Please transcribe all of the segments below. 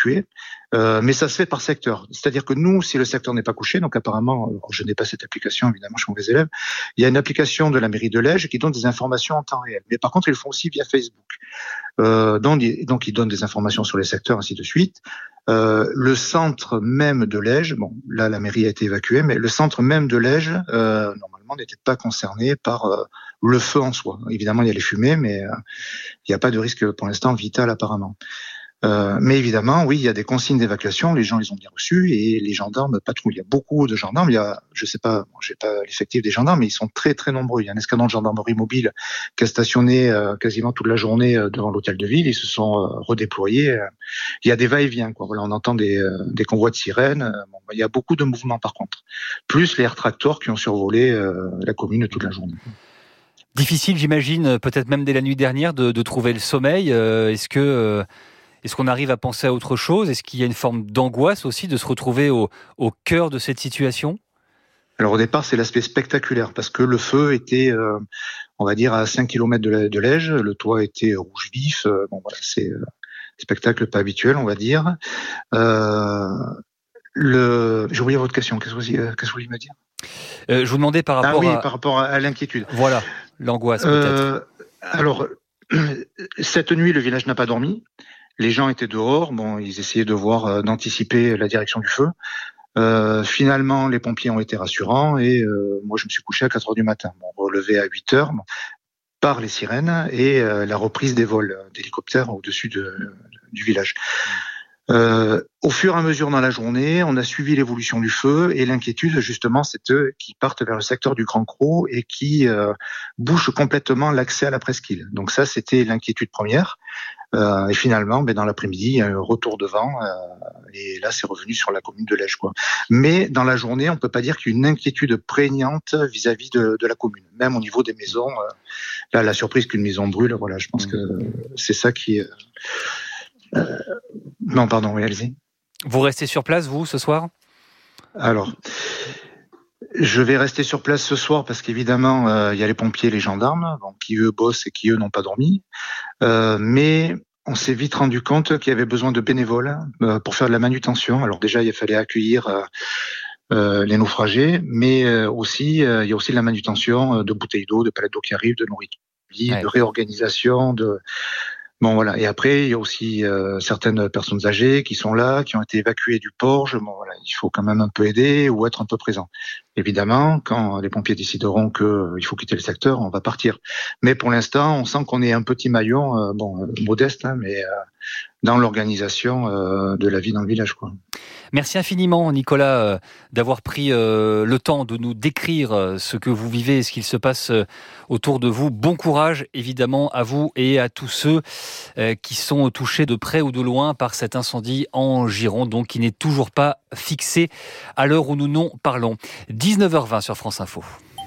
évacuer. Mais ça se fait par secteur. C'est-à-dire que nous, si le secteur n'est pas couché, donc apparemment, je n'ai pas cette application, évidemment, chez mes élèves, il y a une application de la mairie de Lège qui donne des informations en temps réel. Mais par contre, ils le font aussi via Facebook. Donc, ils donnent des informations sur les secteurs, ainsi de suite. Le centre même de Lège, bon, là, la mairie a été évacuée, mais le centre même de Lège, normalement, n'était pas concerné par le feu en soi. Évidemment, il y a les fumées, mais il n'y a pas de risque, pour l'instant, vital, apparemment. Mais évidemment, oui, il y a des consignes d'évacuation, les gens les ont bien reçues et les gendarmes patrouillent. Il y a beaucoup de gendarmes, je sais pas, j'ai pas l'effectif des gendarmes, mais ils sont très très nombreux. Il y a un escadron de gendarmerie mobile qui a stationné quasiment toute la journée devant l'hôtel de ville. Ils se sont redéployés. Il y a des va-et-vient, quoi. Voilà, on entend des convois de sirènes. Bon, il y a beaucoup de mouvements par contre. Plus les air tractors qui ont survolé la commune toute la journée. Difficile, j'imagine, peut-être même dès la nuit dernière, de trouver le sommeil. Est-ce qu'on arrive à penser à autre chose ? Est-ce qu'il y a une forme d'angoisse aussi de se retrouver au cœur de cette situation ? Alors au départ, c'est l'aspect spectaculaire parce que le feu était, on va dire, à 5 km de Lège. Le toit était rouge vif. Bon voilà, c'est un spectacle pas habituel, on va dire. J'ai oublié votre question. Qu'est-ce que vous vouliez me dire ? Je vous demandais par rapport à l'inquiétude. Voilà, l'angoisse peut-être. Alors, cette nuit, le village n'a pas dormi. Les gens étaient dehors, bon, ils essayaient de voir, d'anticiper la direction du feu. Finalement, les pompiers ont été rassurants et moi, je me suis couché à 4h du matin. Bon, relevé à 8h par les sirènes et la reprise des vols d'hélicoptères au-dessus du village. Au fur et à mesure dans la journée, on a suivi l'évolution du feu et l'inquiétude, justement, c'est eux qui partent vers le secteur du Grand Cros et qui bouchent complètement l'accès à la presqu'île. Donc ça, c'était l'inquiétude première. Et finalement, dans l'après-midi, il y a un retour de vent et là, c'est revenu sur la commune de Lège, quoi. Mais dans la journée, on peut pas dire qu'il y a une inquiétude prégnante vis-à-vis de la commune, même au niveau des maisons. Là, la surprise qu'une maison brûle, voilà, je pense que c'est ça qui. Non, pardon, oui, allez-y. Vous restez sur place, vous, ce soir ? Alors, je vais rester sur place ce soir parce qu'évidemment, il y a les pompiers et les gendarmes qui, eux, bossent et qui, eux, n'ont pas dormi. Mais on s'est vite rendu compte qu'il y avait besoin de bénévoles pour faire de la manutention. Alors déjà, il fallait accueillir les naufragés, mais aussi, il y a aussi de la manutention de bouteilles d'eau, de palettes d'eau qui arrivent, de nourriture, de réorganisation, Bon voilà, et après il y a aussi certaines personnes âgées qui sont là, qui ont été évacuées du Porge. Bon voilà, il faut quand même un peu aider ou être un peu présent. Évidemment, quand les pompiers décideront qu'il faut quitter le secteur, on va partir. Mais pour l'instant, on sent qu'on est un petit maillon, modeste, mais dans l'organisation de la vie dans le village, quoi. Merci infiniment, Nicolas, d'avoir pris le temps de nous décrire ce que vous vivez et ce qu'il se passe autour de vous. Bon courage, évidemment, à vous et à tous ceux qui sont touchés de près ou de loin par cet incendie en Gironde, donc qui n'est toujours pas fixé à l'heure où nous n'en parlons. 19h20 sur France Info.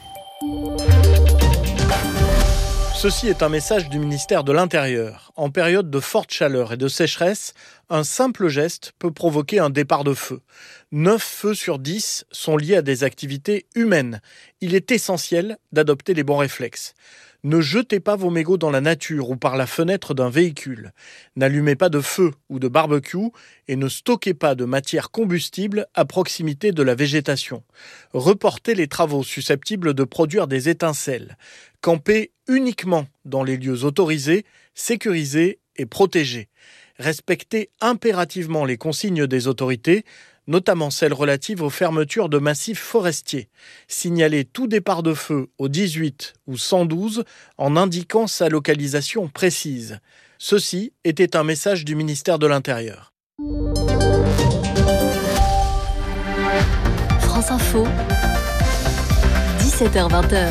Ceci est un message du ministère de l'Intérieur. En période de forte chaleur et de sécheresse, un simple geste peut provoquer un départ de feu. 9 feux sur 10 sont liés à des activités humaines. Il est essentiel d'adopter les bons réflexes. Ne jetez pas vos mégots dans la nature ou par la fenêtre d'un véhicule. N'allumez pas de feu ou de barbecue et ne stockez pas de matière combustible à proximité de la végétation. Reportez les travaux susceptibles de produire des étincelles. Campez uniquement dans les lieux autorisés, sécurisés et protégés. Respectez impérativement les consignes des autorités, notamment celles relatives aux fermetures de massifs forestiers. Signalez tout départ de feu au 18 ou 112 en indiquant sa localisation précise. Ceci était un message du ministère de l'Intérieur. France Info, 17h-20h.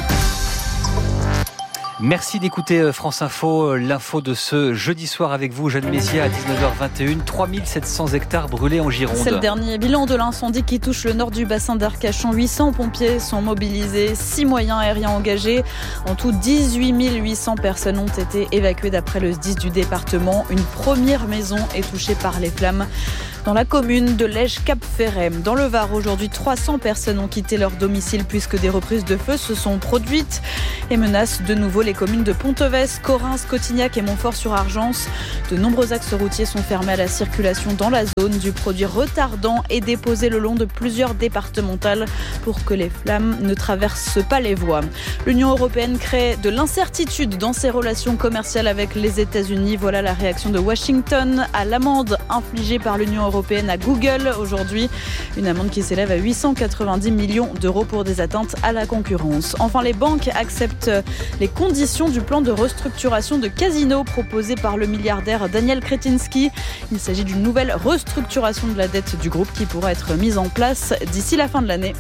Merci d'écouter France Info, l'info de ce jeudi soir avec vous, Jeanne Messier, à 19h21. 3700 hectares brûlés en Gironde. C'est le dernier bilan de l'incendie qui touche le nord du bassin d'Arcachon. 800 pompiers sont mobilisés, 6 moyens aériens engagés. En tout, 18 800 personnes ont été évacuées d'après le SDIS du département. Une première maison est touchée par les flammes dans la commune de Lège-Cap-Ferret. Dans le Var, aujourd'hui, 300 personnes ont quitté leur domicile puisque des reprises de feu se sont produites et menacent de nouveau les communes de Ponteves, Corrins, Cotignac et Montfort-sur-Argence. De nombreux axes routiers sont fermés à la circulation dans la zone. Du produit retardant est déposé le long de plusieurs départementales pour que les flammes ne traversent pas les voies. L'Union européenne crée de l'incertitude dans ses relations commerciales avec les États-Unis. Voilà la réaction de Washington à l'amende infligée par l'Union européenne à Google aujourd'hui. Une amende qui s'élève à 890 millions d'euros pour des atteintes à la concurrence. Enfin, les banques acceptent les conditions du plan de restructuration de Casino proposé par le milliardaire Daniel Kretinsky. Il s'agit d'une nouvelle restructuration de la dette du groupe qui pourra être mise en place d'ici la fin de l'année.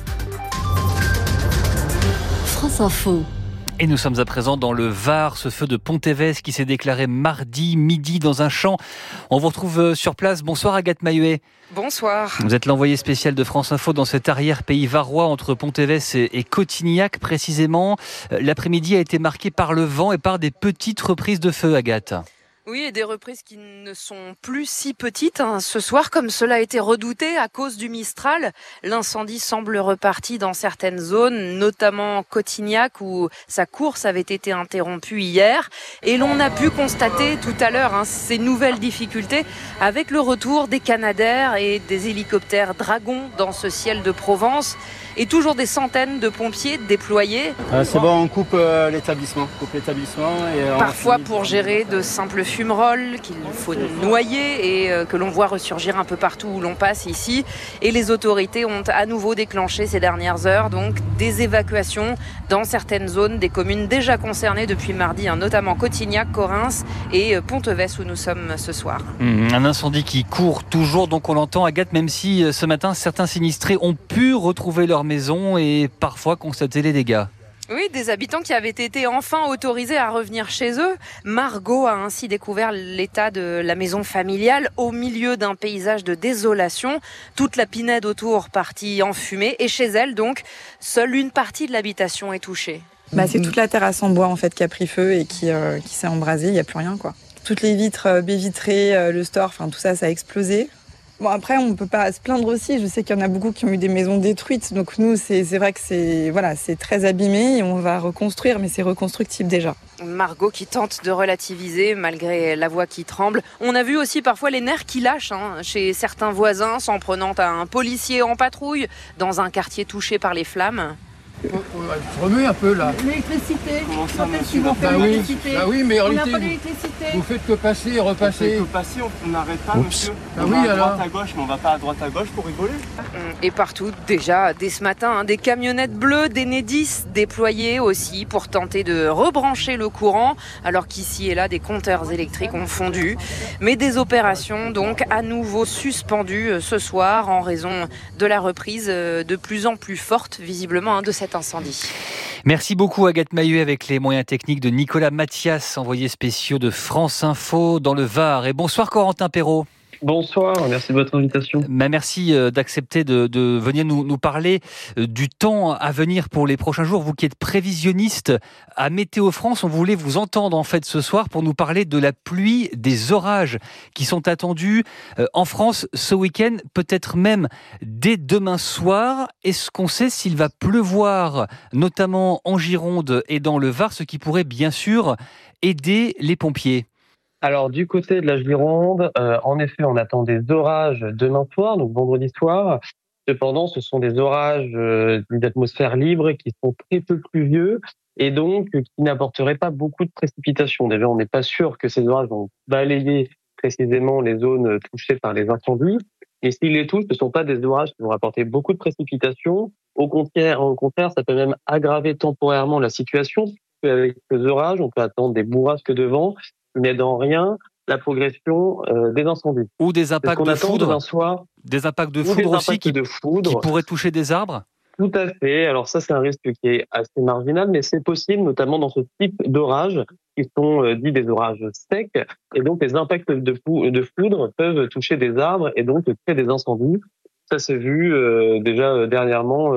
France Info. Et nous sommes à présent dans le Var, ce feu de Ponteves qui s'est déclaré mardi midi dans un champ. On vous retrouve sur place. Bonsoir Agathe Mahuet. Bonsoir. Vous êtes l'envoyé spécial de France Info dans cet arrière-pays varois entre Ponteves et Cotignac précisément. L'après-midi a été marqué par le vent et par des petites reprises de feu, Agathe. Oui, et des reprises qui ne sont plus si petites. Ce soir, comme cela a été redouté à cause du Mistral, l'incendie semble reparti dans certaines zones, notamment Cotignac, où sa course avait été interrompue hier. Et l'on a pu constater tout à l'heure ces nouvelles difficultés avec le retour des Canadair et des hélicoptères Dragon dans ce ciel de Provence. Et toujours des centaines de pompiers déployés. C'est bon, on coupe l'établissement. Parfois pour gérer de simples fumerolles qu'il faut noyer et que l'on voit ressurgir un peu partout où l'on passe ici. Et les autorités ont à nouveau déclenché ces dernières heures donc des évacuations dans certaines zones des communes déjà concernées depuis mardi, notamment Cotignac, Corrins et Ponteves où nous sommes ce soir. Un incendie qui court toujours, donc on l'entend Agathe, même si ce matin certains sinistrés ont pu retrouver leur maison et parfois constater les dégâts. Oui, des habitants qui avaient été enfin autorisés à revenir chez eux. Margot a ainsi découvert l'état de la maison familiale au milieu d'un paysage de désolation. Toute la pinède autour partie en fumée et chez elle donc, seule une partie de l'habitation est touchée. C'est toute la terrasse en bois en fait qui a pris feu et qui s'est embrasée, il n'y a plus rien quoi. Toutes les vitres baies vitrées, le store, tout ça a explosé. Bon après on peut pas se plaindre aussi, je sais qu'il y en a beaucoup qui ont eu des maisons détruites, donc nous c'est vrai que c'est très abîmé et on va reconstruire, mais c'est reconstructible déjà. Margot qui tente de relativiser malgré la voix qui tremble. On a vu aussi parfois les nerfs qui lâchent chez certains voisins, s'en prenant à un policier en patrouille dans un quartier touché par les flammes. Je remue un peu là. L'électricité. Oui, mais en on n'a réalité, pas d'électricité. vous faites que passer et repasser. On n'arrête pas, monsieur. Ah On oui, va à alors. droite à gauche, mais on va pas à droite à gauche pour rigoler. Et partout, déjà, dès ce matin, des camionnettes bleues, des Nedis déployées aussi pour tenter de rebrancher le courant, alors qu'ici et là, des compteurs électriques ont fondu. Mais des opérations, donc, à nouveau suspendues ce soir en raison de la reprise de plus en plus forte, visiblement, de cet incendie. Merci beaucoup Agathe Mahuet avec les moyens techniques de Nicolas Mathias, envoyé spéciaux de France Info dans le Var. Et bonsoir Corentin Perrault. Bonsoir, merci de votre invitation. Merci d'accepter de venir nous parler du temps à venir pour les prochains jours. Vous qui êtes prévisionniste à Météo France, on voulait vous entendre en fait ce soir pour nous parler de la pluie, des orages qui sont attendus en France ce week-end, peut-être même dès demain soir. Est-ce qu'on sait s'il va pleuvoir, notamment en Gironde et dans le Var, ce qui pourrait bien sûr aider les pompiers ? Alors du côté de la Gironde, en effet, on attend des orages demain soir, donc vendredi soir. Cependant, ce sont des orages d'atmosphère libre qui sont très peu pluvieux et donc qui n'apporteraient pas beaucoup de précipitations. Déjà, on n'est pas sûr que ces orages vont balayer précisément les zones touchées par les incendies. Et s'ils les touchent, ce ne sont pas des orages qui vont apporter beaucoup de précipitations. Au contraire, ça peut même aggraver temporairement la situation. Avec ces orages, on peut attendre des bourrasques de vent qui n'aident en rien la progression des incendies. Ou des impacts de foudre. Des impacts de foudre aussi qui pourraient toucher des arbres. Tout à fait. Alors ça, c'est un risque qui est assez marginal, mais c'est possible, notamment dans ce type d'orages qui sont dits des orages secs. Et donc, les impacts de foudre peuvent toucher des arbres et donc créer des incendies. Ça s'est vu déjà dernièrement.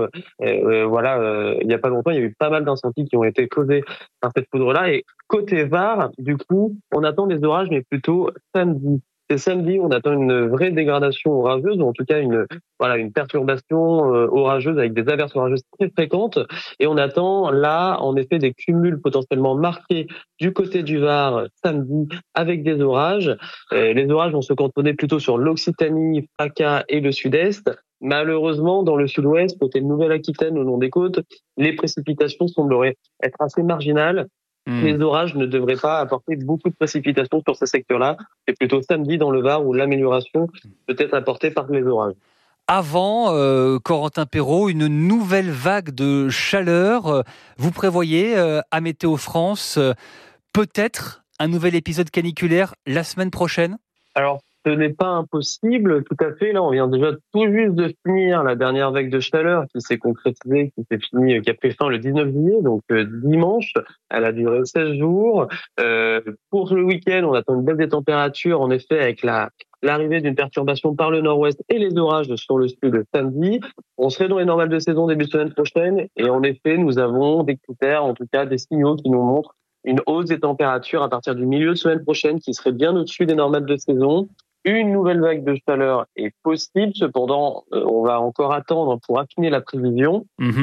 Il y a pas longtemps, il y a eu pas mal d'incendies qui ont été causés par cette foudre-là. Et côté Var, du coup, on attend des orages, mais plutôt samedi. C'est samedi, on attend une vraie dégradation orageuse, ou en tout cas une perturbation orageuse avec des averses orageuses très fréquentes. Et on attend là, en effet, des cumuls potentiellement marqués du côté du Var samedi avec des orages. Les orages vont se cantonner plutôt sur l'Occitanie, PACA et le sud-est. Malheureusement, dans le sud-ouest, côté de Nouvelle-Aquitaine, au long des côtes, les précipitations sembleraient être assez marginales. Les orages ne devraient pas apporter beaucoup de précipitations sur ce secteur-là. C'est plutôt samedi dans le Var où l'amélioration peut être apportée par les orages. Avant, Corentin Perrault, une nouvelle vague de chaleur. Vous prévoyez à Météo France peut-être un nouvel épisode caniculaire la semaine prochaine ? Alors, ce n'est pas impossible, tout à fait. Là, on vient déjà tout juste de finir la dernière vague de chaleur qui s'est concrétisée, qui a pris fin le 19 juillet, donc dimanche. Elle a duré 16 jours. Pour le week-end, on attend une baisse des températures, en effet, avec l'arrivée d'une perturbation par le nord-ouest et les orages sur le sud samedi. On serait dans les normales de saison début de semaine prochaine. Et en effet, nous avons des critères, en tout cas des signaux qui nous montrent une hausse des températures à partir du milieu de semaine prochaine qui serait bien au-dessus des normales de saison. Une nouvelle vague de chaleur est possible. Cependant, on va encore attendre pour affiner la prévision.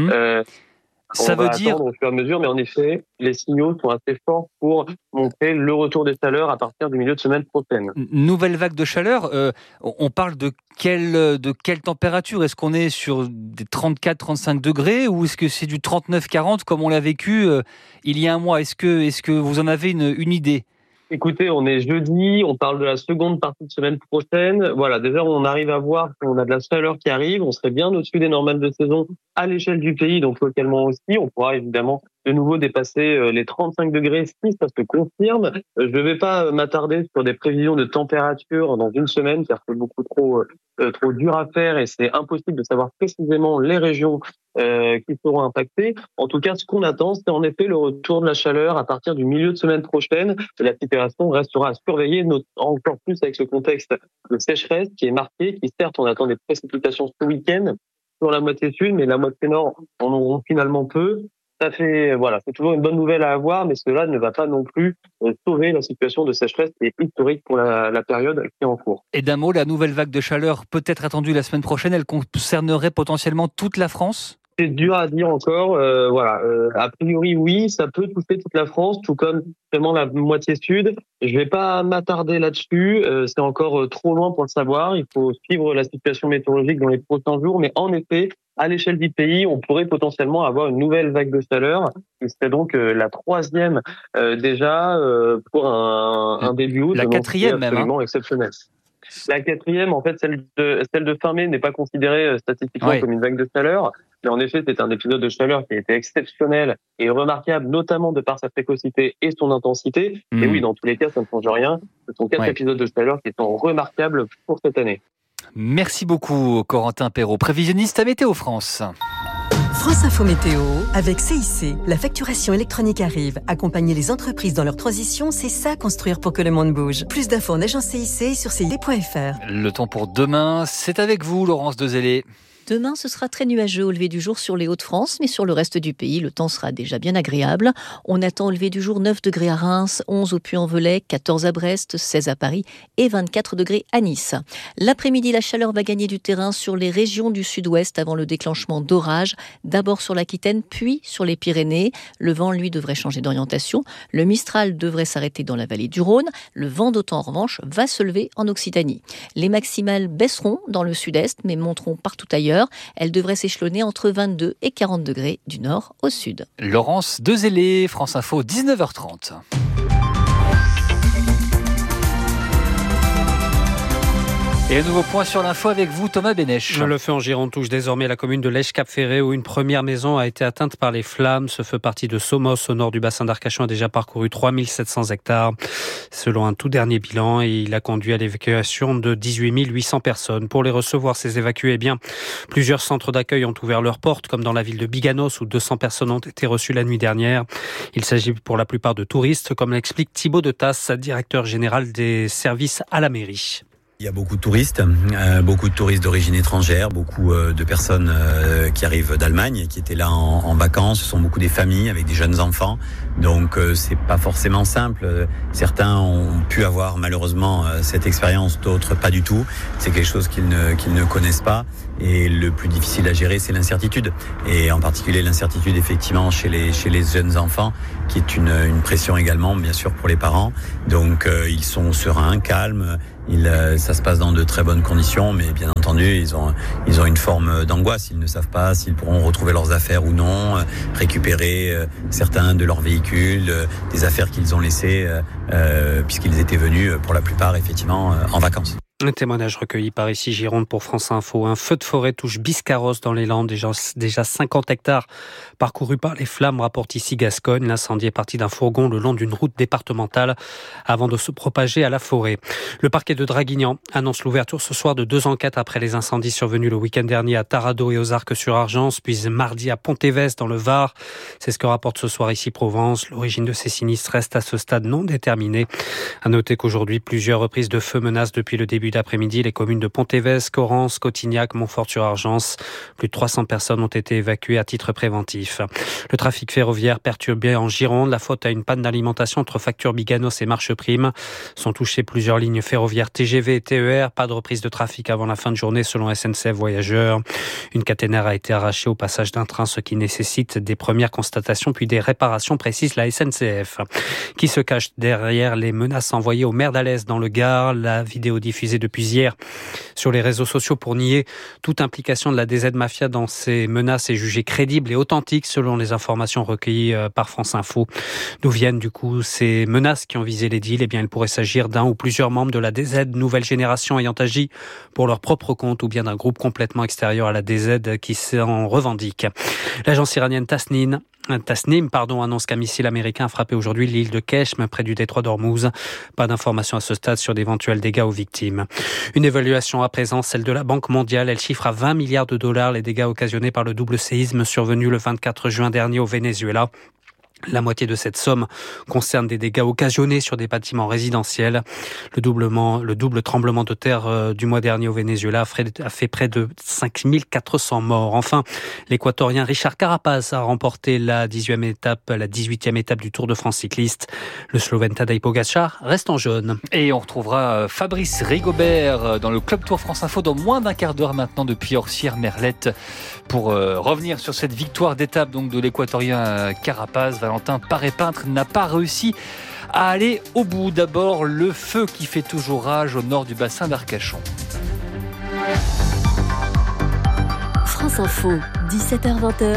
Ça veut dire au fur et à mesure, mais en effet, les signaux sont assez forts pour montrer le retour des chaleurs à partir du milieu de semaine prochaine. Nouvelle vague de chaleur, on parle de quelle température ? Est-ce qu'on est sur des 34-35 degrés ou est-ce que c'est du 39-40 comme on l'a vécu il y a un mois ? Est-ce que vous en avez une idée ? Écoutez, on est jeudi, on parle de la seconde partie de semaine prochaine. Voilà, déjà on arrive à voir qu'on a de la chaleur qui arrive, on serait bien au-dessus des normales de saison à l'échelle du pays, donc localement aussi. On pourra évidemment de nouveau dépasser les 35 degrés si ça se confirme. Je ne vais pas m'attarder sur des prévisions de température dans une semaine, car c'est beaucoup trop dur à faire et c'est impossible de savoir précisément les régions qui seront impactées. En tout cas, ce qu'on attend, c'est en effet le retour de la chaleur à partir du milieu de semaine prochaine. La situation restera à surveiller, encore plus avec ce contexte de sécheresse qui est marqué, qui certes, on attend des précipitations ce week-end sur la moitié sud, mais la moitié nord en auront finalement peu. Ça fait, c'est toujours une bonne nouvelle à avoir, mais cela ne va pas non plus sauver la situation de sécheresse qui est historique pour la période qui est en cours. Et d'un mot, la nouvelle vague de chaleur peut être attendue la semaine prochaine, elle concernerait potentiellement toute la France ? C'est dur à dire encore. A priori, oui, ça peut toucher toute la France, tout comme vraiment la moitié sud. Je vais pas m'attarder là-dessus. C'est encore trop loin pour le savoir. Il faut suivre la situation météorologique dans les prochains jours. Mais en effet, à l'échelle du pays, on pourrait potentiellement avoir une nouvelle vague de chaleur, qui serait donc la troisième déjà pour un début août. La quatrième même. Absolument exceptionnel. La quatrième, en fait, celle de fin mai n'est pas considérée statistiquement comme une vague de chaleur. Mais en effet, c'est un épisode de chaleur qui a été exceptionnel et remarquable, notamment de par sa précocité et son intensité. Et oui, dans tous les cas, ça ne change rien. Ce sont 4 épisodes de chaleur qui sont remarquables pour cette année. Merci beaucoup, Corentin Perrault, prévisionniste à Météo France. France Info Météo, avec CIC, la facturation électronique arrive. Accompagner les entreprises dans leur transition, c'est ça construire pour que le monde bouge. Plus d'infos en agence CIC sur CIC.fr. Le temps pour demain, c'est avec vous, Laurence Dezellé. Demain, ce sera très nuageux au lever du jour sur les Hauts-de-France, mais sur le reste du pays, le temps sera déjà bien agréable. On attend au lever du jour 9 degrés à Reims, 11 au Puy-en-Velay, 14 à Brest, 16 à Paris et 24 degrés à Nice. L'après-midi, la chaleur va gagner du terrain sur les régions du sud-ouest avant le déclenchement d'orages, d'abord sur l'Aquitaine, puis sur les Pyrénées. Le vent, lui, devrait changer d'orientation. Le Mistral devrait s'arrêter dans la vallée du Rhône. Le vent d'OTAN, en revanche, va se lever en Occitanie. Les maximales baisseront dans le sud-est, mais monteront partout ailleurs. Elle devrait s'échelonner entre 22 et 40 degrés du nord au sud. Laurence Dezellé, France Info, 19h30. Et un nouveau point sur l'info avec vous, Thomas Bénèche. Le feu en Gironde touche désormais la commune de Lèche-Cap-Ferré où une première maison a été atteinte par les flammes. Ce feu parti de Somos au nord du bassin d'Arcachon a déjà parcouru 3700 hectares. Selon un tout dernier bilan, il a conduit à l'évacuation de 18 800 personnes. Pour les recevoir, ces évacués, plusieurs centres d'accueil ont ouvert leurs portes, comme dans la ville de Biganos où 200 personnes ont été reçues la nuit dernière. Il s'agit pour la plupart de touristes, comme l'explique Thibaut de Tasse, directeur général des services à la mairie. Il y a beaucoup de touristes d'origine étrangère, beaucoup de personnes qui arrivent d'Allemagne, qui étaient là en vacances. Ce sont beaucoup des familles avec des jeunes enfants. Donc c'est pas forcément simple. Certains ont pu avoir malheureusement cette expérience, d'autres pas du tout. C'est quelque chose qu'ils ne connaissent pas. Et le plus difficile à gérer, c'est l'incertitude. Et en particulier l'incertitude effectivement chez les jeunes enfants, qui est une pression également, bien sûr, pour les parents. Donc ils sont sereins, calmes. Ça se passe dans de très bonnes conditions, mais bien entendu, ils ont une forme d'angoisse. Ils ne savent pas s'ils pourront retrouver leurs affaires ou non, récupérer certains de leurs véhicules, des affaires qu'ils ont laissées, puisqu'ils étaient venus pour la plupart effectivement en vacances. Un témoignage recueilli par ici Gironde pour France Info. Un feu de forêt touche Biscarrosse dans les Landes. Déjà 50 hectares parcourus par les flammes, rapporte ici Gascogne. L'incendie est parti d'un fourgon le long d'une route départementale avant de se propager à la forêt. Le parquet de Draguignan annonce l'ouverture ce soir de 2 enquêtes après les incendies survenus le week-end dernier à Tarado et aux Arcs-sur-Argence, puis mardi à Pontévès dans le Var. C'est ce que rapporte ce soir ici Provence. L'origine de ces sinistres reste à ce stade non déterminée. À noter qu'aujourd'hui, plusieurs reprises de feu menacent depuis le début d'après-midi les communes de Pontévès, Correns, Cotignac, Montfort-sur-Argence. Plus de 300 personnes ont été évacuées à titre préventif. Le trafic ferroviaire perturbé en Gironde. La faute à une panne d'alimentation entre facture Biganos et Marche Prime. Sont touchées plusieurs lignes ferroviaires TGV et TER. Pas de reprise de trafic avant la fin de journée selon SNCF Voyageurs. Une caténaire a été arrachée au passage d'un train, ce qui nécessite des premières constatations puis des réparations, précise la SNCF. Qui se cache derrière les menaces envoyées au maire d'Alès dans le Gard? La vidéo diffusée depuis hier sur les réseaux sociaux pour nier toute implication de la DZ Mafia dans ces menaces est jugée crédible et authentique selon les informations recueillies par France Info. D'où viennent du coup ces menaces qui ont visé les deals? Eh bien, il pourrait s'agir d'un ou plusieurs membres de la DZ Nouvelle Génération ayant agi pour leur propre compte ou bien d'un groupe complètement extérieur à la DZ qui s'en revendique. L'agence iranienne Tasnim annonce qu'un missile américain a frappé aujourd'hui l'île de Keshm, près du détroit d'Ormuz. Pas d'informations à ce stade sur d'éventuels dégâts aux victimes. Une évaluation à présent, celle de la Banque mondiale. Elle chiffre à 20 milliards de dollars les dégâts occasionnés par le double séisme survenu le 24 juin dernier au Venezuela. La moitié de cette somme concerne des dégâts occasionnés sur des bâtiments résidentiels. Le double tremblement de terre du mois dernier au Venezuela a fait près de 5400 morts. Enfin, l'Équatorien Richard Carapaz a remporté la 18e étape du Tour de France cycliste. Le Slovène Tadej Pogačar reste en jaune. Et on retrouvera Fabrice Rigobert dans le Club Tour France Info dans moins d'un quart d'heure maintenant depuis Orsières-Merlette pour revenir sur cette victoire d'étape donc de l'Équatorien Carapaz. Valentin Paré-Peintre n'a pas réussi à aller au bout. D'abord, le feu qui fait toujours rage au nord du bassin d'Arcachon. France Info, 17h-20h.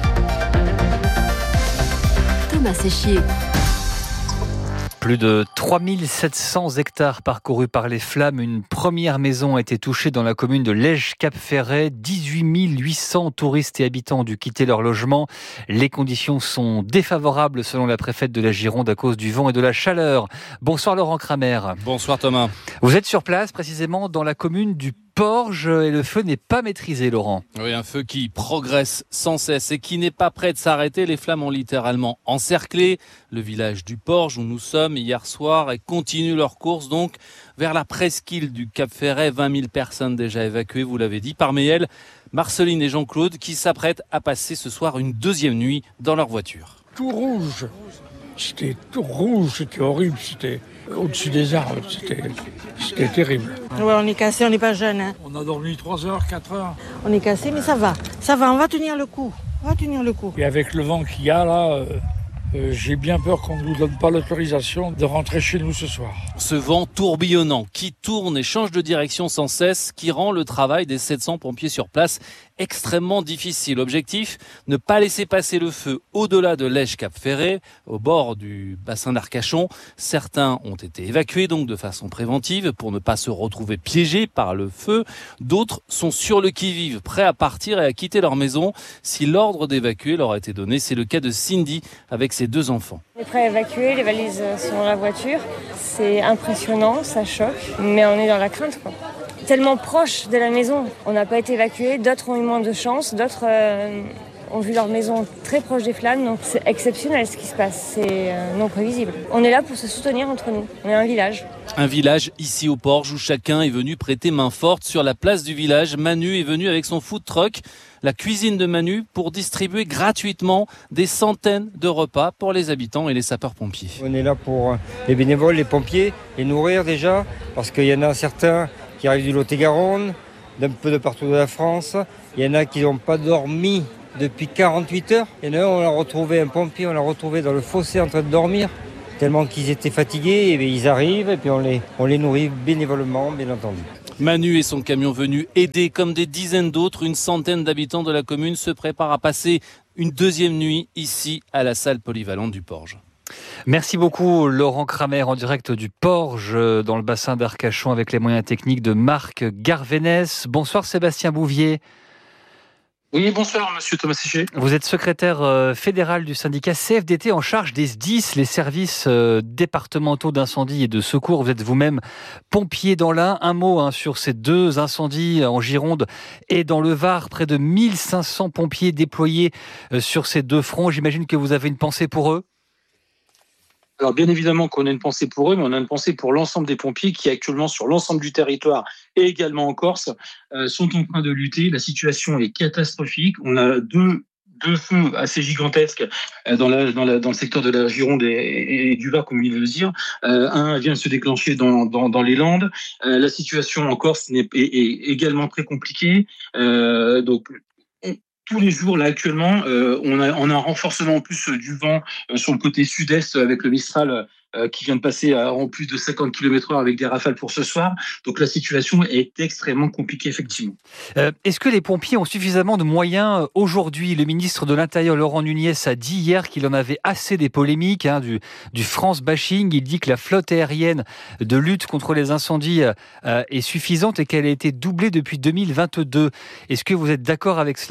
Thomas Séchier. Plus de 3700 hectares parcourus par les flammes. Une première maison a été touchée dans la commune de Lège-Cap-Ferret. 18 800 touristes et habitants ont dû quitter leur logement. Les conditions sont défavorables selon la préfète de la Gironde à cause du vent et de la chaleur. Bonsoir Laurent Kramer. Bonsoir Thomas. Vous êtes sur place précisément dans la commune du Porge et le feu n'est pas maîtrisé, Laurent. Oui, un feu qui progresse sans cesse et qui n'est pas prêt de s'arrêter. Les flammes ont littéralement encerclé le village du Porge où nous sommes hier soir et continuent leur course donc vers la presqu'île du Cap-Ferret. 20 000 personnes déjà évacuées, vous l'avez dit. Parmi elles, Marceline et Jean-Claude qui s'apprêtent à passer ce soir une deuxième nuit dans leur voiture. Tout rouge. C'était tout rouge, c'était horrible, c'était au-dessus des arbres, c'était terrible. Ouais, on est cassé, on n'est pas jeune. Hein. On a dormi 3 heures, 4 heures. On est cassé, mais ça va, on va tenir le coup. Et avec le vent qu'il y a là, j'ai bien peur qu'on ne nous donne pas l'autorisation de rentrer chez nous ce soir. Ce vent tourbillonnant qui tourne et change de direction sans cesse, qui rend le travail des 700 pompiers sur place extrêmement difficile. Objectif, ne pas laisser passer le feu au-delà de Lège-Cap-Ferret, au bord du bassin d'Arcachon. Certains ont été évacués donc de façon préventive pour ne pas se retrouver piégés par le feu. D'autres sont sur le qui-vive, prêts à partir et à quitter leur maison si l'ordre d'évacuer leur a été donné. C'est le cas de Cindy avec ses 2 enfants. On est prêt à évacuer, les valises sont dans la voiture. C'est impressionnant, ça choque, mais on est dans la crainte, quoi. Tellement proche de la maison, on n'a pas été évacué, d'autres ont eu moins de chance, d'autres ont vu leur maison très proche des flammes, donc c'est exceptionnel ce qui se passe, c'est non prévisible. On est là pour se soutenir entre nous, on est un village. Un village ici au Porge où chacun est venu prêter main forte. Sur la place du village, Manu est venu avec son food truck, la cuisine de Manu, pour distribuer gratuitement des centaines de repas pour les habitants et les sapeurs-pompiers. On est là pour les bénévoles, les pompiers, les nourrir déjà, parce qu'il y en a certains qui arrivent du Lot-et-Garonne, d'un peu de partout de la France. Il y en a qui n'ont pas dormi depuis 48 heures. Il y en a un, on l'a retrouvé, un pompier, on l'a retrouvé dans le fossé en train de dormir. Tellement qu'ils étaient fatigués, et ils arrivent et puis on les nourrit bénévolement, bien entendu. Manu et son camion venus aider comme des dizaines d'autres. Une centaine d'habitants de la commune se préparent à passer une deuxième nuit ici à la salle polyvalente du Porge. Merci beaucoup Laurent Kramer en direct du Porge dans le bassin d'Arcachon avec les moyens techniques de Marc Garvénès. Bonsoir Sébastien Bouvier. Oui, bonsoir monsieur Thomas Séché. Vous êtes secrétaire fédéral du syndicat CFDT en charge des SDIS, les services départementaux d'incendie et de secours. Vous êtes vous-même pompier dans l'Ain. Un mot sur ces deux incendies en Gironde et dans le Var. Près de 1500 pompiers déployés sur ces deux fronts. J'imagine que vous avez une pensée pour eux. Alors bien évidemment qu'on a une pensée pour eux, mais on a une pensée pour l'ensemble des pompiers qui actuellement sur l'ensemble du territoire et également en Corse sont en train de lutter. La situation est catastrophique. On a deux feux assez gigantesques dans le secteur de la Gironde et du Var, comme il veut dire. Un vient de se déclencher dans les Landes. La situation en Corse est également très compliquée. Donc tous les jours, là, actuellement, on a un renforcement en plus du vent sur le côté sud-est avec le Mistral qui vient de passer en plus de 50 km/h avec des rafales pour ce soir. Donc la situation est extrêmement compliquée, effectivement. Est-ce que les pompiers ont suffisamment de moyens aujourd'hui ? Le ministre de l'Intérieur, Laurent Nunez, a dit hier qu'il en avait assez des polémiques, du France bashing. Il dit que la flotte aérienne de lutte contre les incendies est suffisante et qu'elle a été doublée depuis 2022. Est-ce que vous êtes d'accord avec cela ?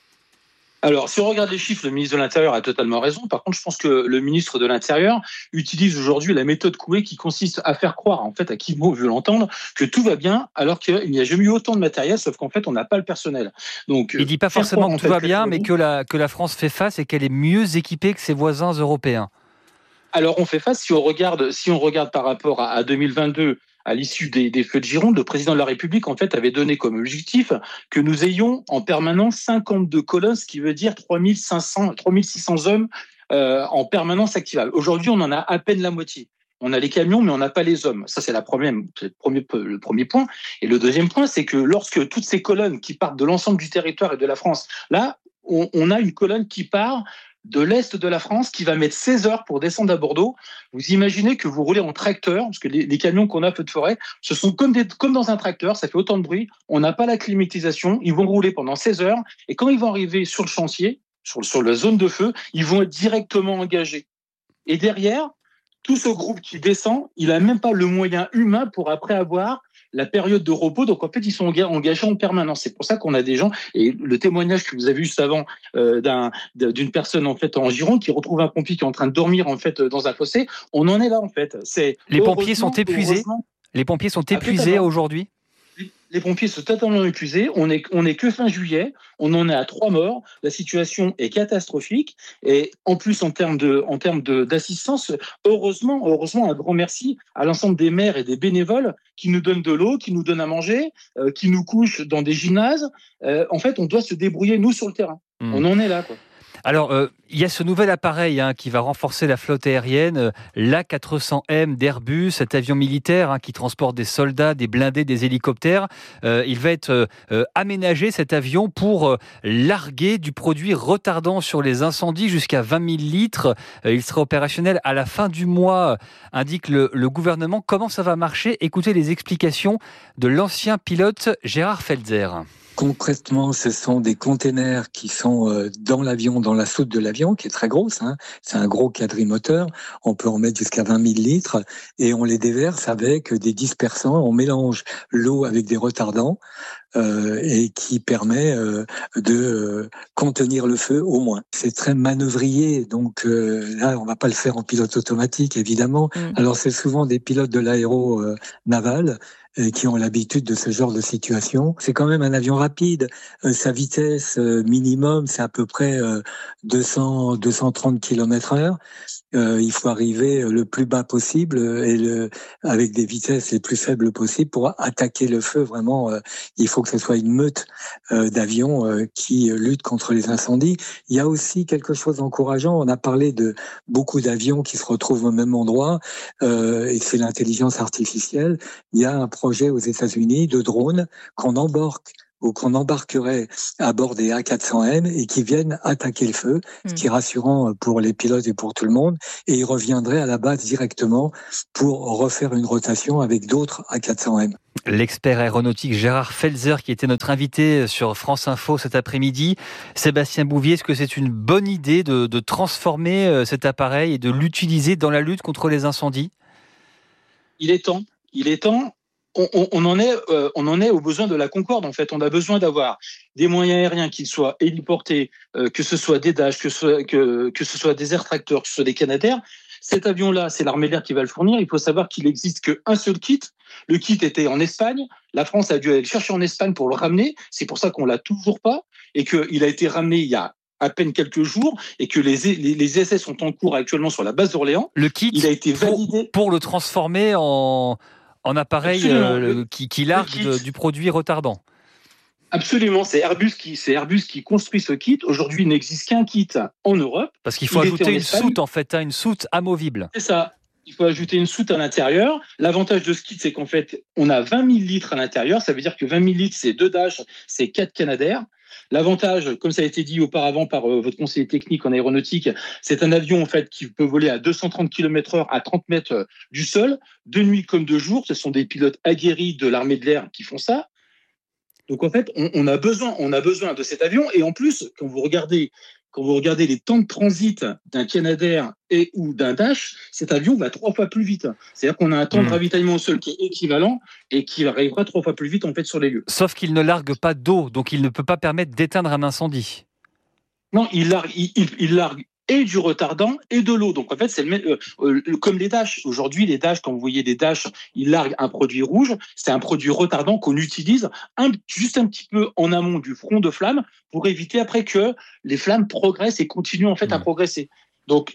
Alors, si on regarde les chiffres, le ministre de l'Intérieur a totalement raison. Par contre, je pense que le ministre de l'Intérieur utilise aujourd'hui la méthode Coué qui consiste à faire croire, en fait, à qui veut l'entendre, que tout va bien, alors qu'il n'y a jamais eu autant de matériel, sauf qu'en fait, on n'a pas le personnel. Donc, il ne dit pas forcément que tout va bien, mais que la France fait face et qu'elle est mieux équipée que ses voisins européens. Alors, on fait face, si on regarde par rapport à 2022, à l'issue des feux de Gironde, le président de la République, en fait, avait donné comme objectif que nous ayons en permanence 52 colonnes, ce qui veut dire 3600 hommes en permanence activables. Aujourd'hui, on en a à peine la moitié. On a les camions, mais on n'a pas les hommes. Ça, c'est le premier point. Et le deuxième point, c'est que lorsque toutes ces colonnes qui partent de l'ensemble du territoire et de la France, là, on a une colonne qui part de l'Est de la France qui va mettre 16 heures pour descendre à Bordeaux. Vous imaginez que vous roulez en tracteur, parce que les camions qu'on a feu de forêt, ce sont comme dans un tracteur, ça fait autant de bruit, on n'a pas la climatisation, ils vont rouler pendant 16 heures, et quand ils vont arriver sur le chantier, sur la zone de feu, ils vont être directement engagés. Et derrière, tout ce groupe qui descend, il n'a même pas le moyen humain pour après avoir la période de repos. Donc, en fait, ils sont engagés en permanence. C'est pour ça qu'on a des gens, et le témoignage que vous avez vu juste avant d'une personne, en fait, en Gironde, qui retrouve un pompier qui est en train de dormir, en fait, dans un fossé. On en est là, en fait. Les pompiers sont épuisés. Les pompiers sont épuisés aujourd'hui. Les pompiers sont totalement épuisés. On est que fin juillet. On en est à 3 morts. La situation est catastrophique. Et en plus, en termes d'assistance, heureusement, un grand merci à l'ensemble des maires et des bénévoles qui nous donnent de l'eau, qui nous donnent à manger, qui nous couchent dans des gymnases. En fait, on doit se débrouiller, nous, sur le terrain. On en est là, quoi. Alors, il y a ce nouvel appareil qui va renforcer la flotte aérienne, l'A400M d'Airbus, cet avion militaire qui transporte des soldats, des blindés, des hélicoptères. Il va être aménagé, cet avion, pour larguer du produit retardant sur les incendies jusqu'à 20 000 litres. Il sera opérationnel à la fin du mois, indique le gouvernement. Comment ça va marcher ? Écoutez les explications de l'ancien pilote Gérard Felzer. Concrètement, ce sont des containers qui sont dans l'avion, dans la soute de l'avion, qui est très grosse. C'est un gros quadrimoteur. On peut en mettre jusqu'à 20 000 litres et on les déverse avec des dispersants. On mélange l'eau avec des retardants et qui permet de contenir le feu au moins. C'est très manœuvrier, donc là, on va pas le faire en pilote automatique, évidemment. Alors, c'est souvent des pilotes de l'aéro naval qui ont l'habitude de ce genre de situation. C'est quand même un avion rapide. Sa vitesse minimum, c'est à peu près 230 km/h. Il faut arriver le plus bas possible avec des vitesses les plus faibles possibles pour attaquer le feu. Vraiment, il faut que ce soit une meute d'avions qui luttent contre les incendies. Il y a aussi quelque chose d'encourageant. On a parlé de beaucoup d'avions qui se retrouvent au même endroit et c'est l'intelligence artificielle. Il y a un projet aux États-Unis de drones qu'on embarquerait à bord des A400M et qui viennent attaquer le feu, ce qui est rassurant pour les pilotes et pour tout le monde. Et ils reviendraient à la base directement pour refaire une rotation avec d'autres A400M. L'expert aéronautique Gérard Felzer qui était notre invité sur France Info cet après-midi. Sébastien Bouvier, est-ce que c'est une bonne idée de transformer cet appareil et de l'utiliser dans la lutte contre les incendies ? Il est temps. On en est au besoin de la Concorde, en fait. On a besoin d'avoir des moyens aériens qui soient héliportés, que ce soit des Dash, que ce soit des Air Tractor, que ce soit des Canadair. Cet avion-là, c'est l'armée de l'air qui va le fournir. Il faut savoir qu'il n'existe qu'un seul kit. Le kit était en Espagne. La France a dû aller le chercher en Espagne pour le ramener. C'est pour ça qu'on l'a toujours pas et qu'il a été ramené il y a à peine quelques jours et que les essais sont en cours actuellement sur la base d'Orléans. Le kit, il a été validé pour le transformer en appareil qui largue du produit retardant. Absolument, c'est Airbus qui construit ce kit. Aujourd'hui, il n'existe qu'un kit en Europe. Parce qu'il faut ajouter une soute, en fait, une soute amovible. C'est ça. Il faut ajouter une soute à l'intérieur. L'avantage de ce kit, c'est qu'en fait, on a 20 000 litres à l'intérieur. Ça veut dire que 20 000 litres, c'est 2 Dash, c'est 4 Canadair. L'avantage, comme ça a été dit auparavant par votre conseiller technique en aéronautique, c'est un avion en fait qui peut voler à 230 km/h à 30 mètres du sol, de nuit comme de jour. Ce sont des pilotes aguerris de l'armée de l'air qui font ça. Donc en fait, on a besoin de cet avion. Et en plus, quand vous regardez les temps de transit d'un Canadair ou d'un Dash, cet avion va 3 fois plus vite. C'est-à-dire qu'on a un temps de ravitaillement au sol qui est équivalent et qui arrivera 3 fois plus vite en fait sur les lieux. Sauf qu'il ne largue pas d'eau, donc il ne peut pas permettre d'éteindre un incendie. Non, il largue et du retardant et de l'eau. Donc en fait, c'est comme les Dash. Aujourd'hui, les Dash, quand vous voyez des Dash, ils larguent un produit rouge. C'est un produit retardant qu'on utilise juste un petit peu en amont du front de flamme pour éviter après que les flammes progressent et continuent en fait à progresser. Donc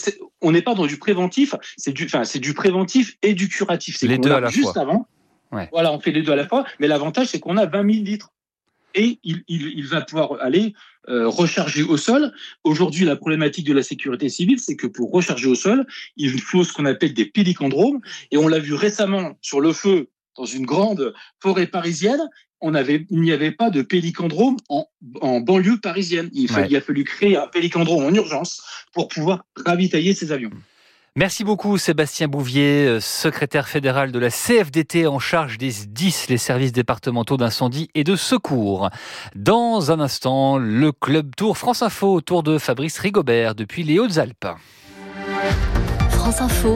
on n'est pas dans du préventif, c'est du préventif et du curatif. C'est les deux à la juste fois. Avant. Ouais. Voilà, on fait les deux à la fois. Mais l'avantage, c'est qu'on a 20 000 litres. Et il va pouvoir aller recharger au sol. Aujourd'hui, la problématique de la sécurité civile, c'est que pour recharger au sol, il faut ce qu'on appelle des pélicandromes. Et on l'a vu récemment sur le feu dans une grande forêt parisienne. Il n'y avait pas de pélicandrome en banlieue parisienne. Il a fallu créer un pélicandrome en urgence pour pouvoir ravitailler ces avions. Merci beaucoup Sébastien Bouvier, secrétaire fédéral de la CFDT en charge des SDIS, les services départementaux d'incendie et de secours. Dans un instant, le Club Tour France Info autour de Fabrice Rigobert depuis les Hautes-Alpes. France Info,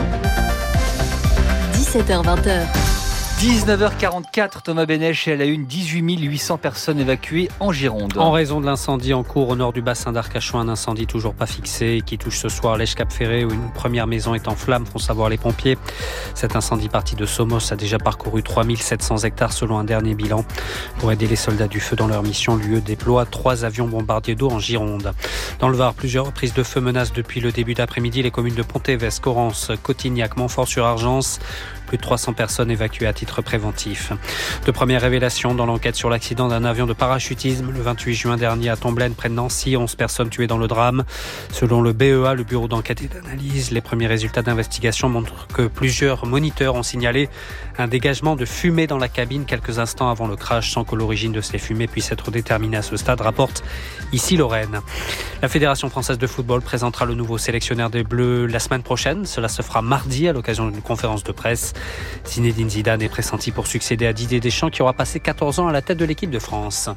17h-20h. 19h44, Thomas Bénèche à la une, 18 800 personnes évacuées en Gironde. En raison de l'incendie en cours au nord du bassin d'Arcachon, un incendie toujours pas fixé qui touche ce soir Lèche-Cap-Ferré où une première maison est en flammes, font savoir les pompiers. Cet incendie parti de Somos a déjà parcouru 3700 hectares selon un dernier bilan. Pour aider les soldats du feu dans leur mission, l'UE déploie 3 avions bombardiers d'eau en Gironde. Dans le Var, plusieurs reprises de feu menacent depuis le début d'après-midi les communes de Pontévès, Corrence, Cotignac, Montfort-sur-Argence. Plus de 300 personnes évacuées à titre préventif. De premières révélations dans l'enquête sur l'accident d'un avion de parachutisme le 28 juin dernier à Tomblaine, près de Nancy. 11 personnes tuées dans le drame. Selon le BEA, le Bureau d'enquête et d'analyse, les premiers résultats d'investigation montrent que plusieurs moniteurs ont signalé un dégagement de fumée dans la cabine quelques instants avant le crash sans que l'origine de ces fumées puisse être déterminée à ce stade, rapporte ici Lorraine. La Fédération française de football présentera le nouveau sélectionneur des Bleus la semaine prochaine. Cela se fera mardi à l'occasion d'une conférence de presse. Zinedine Zidane est pressenti pour succéder à Didier Deschamps qui aura passé 14 ans à la tête de l'équipe de France.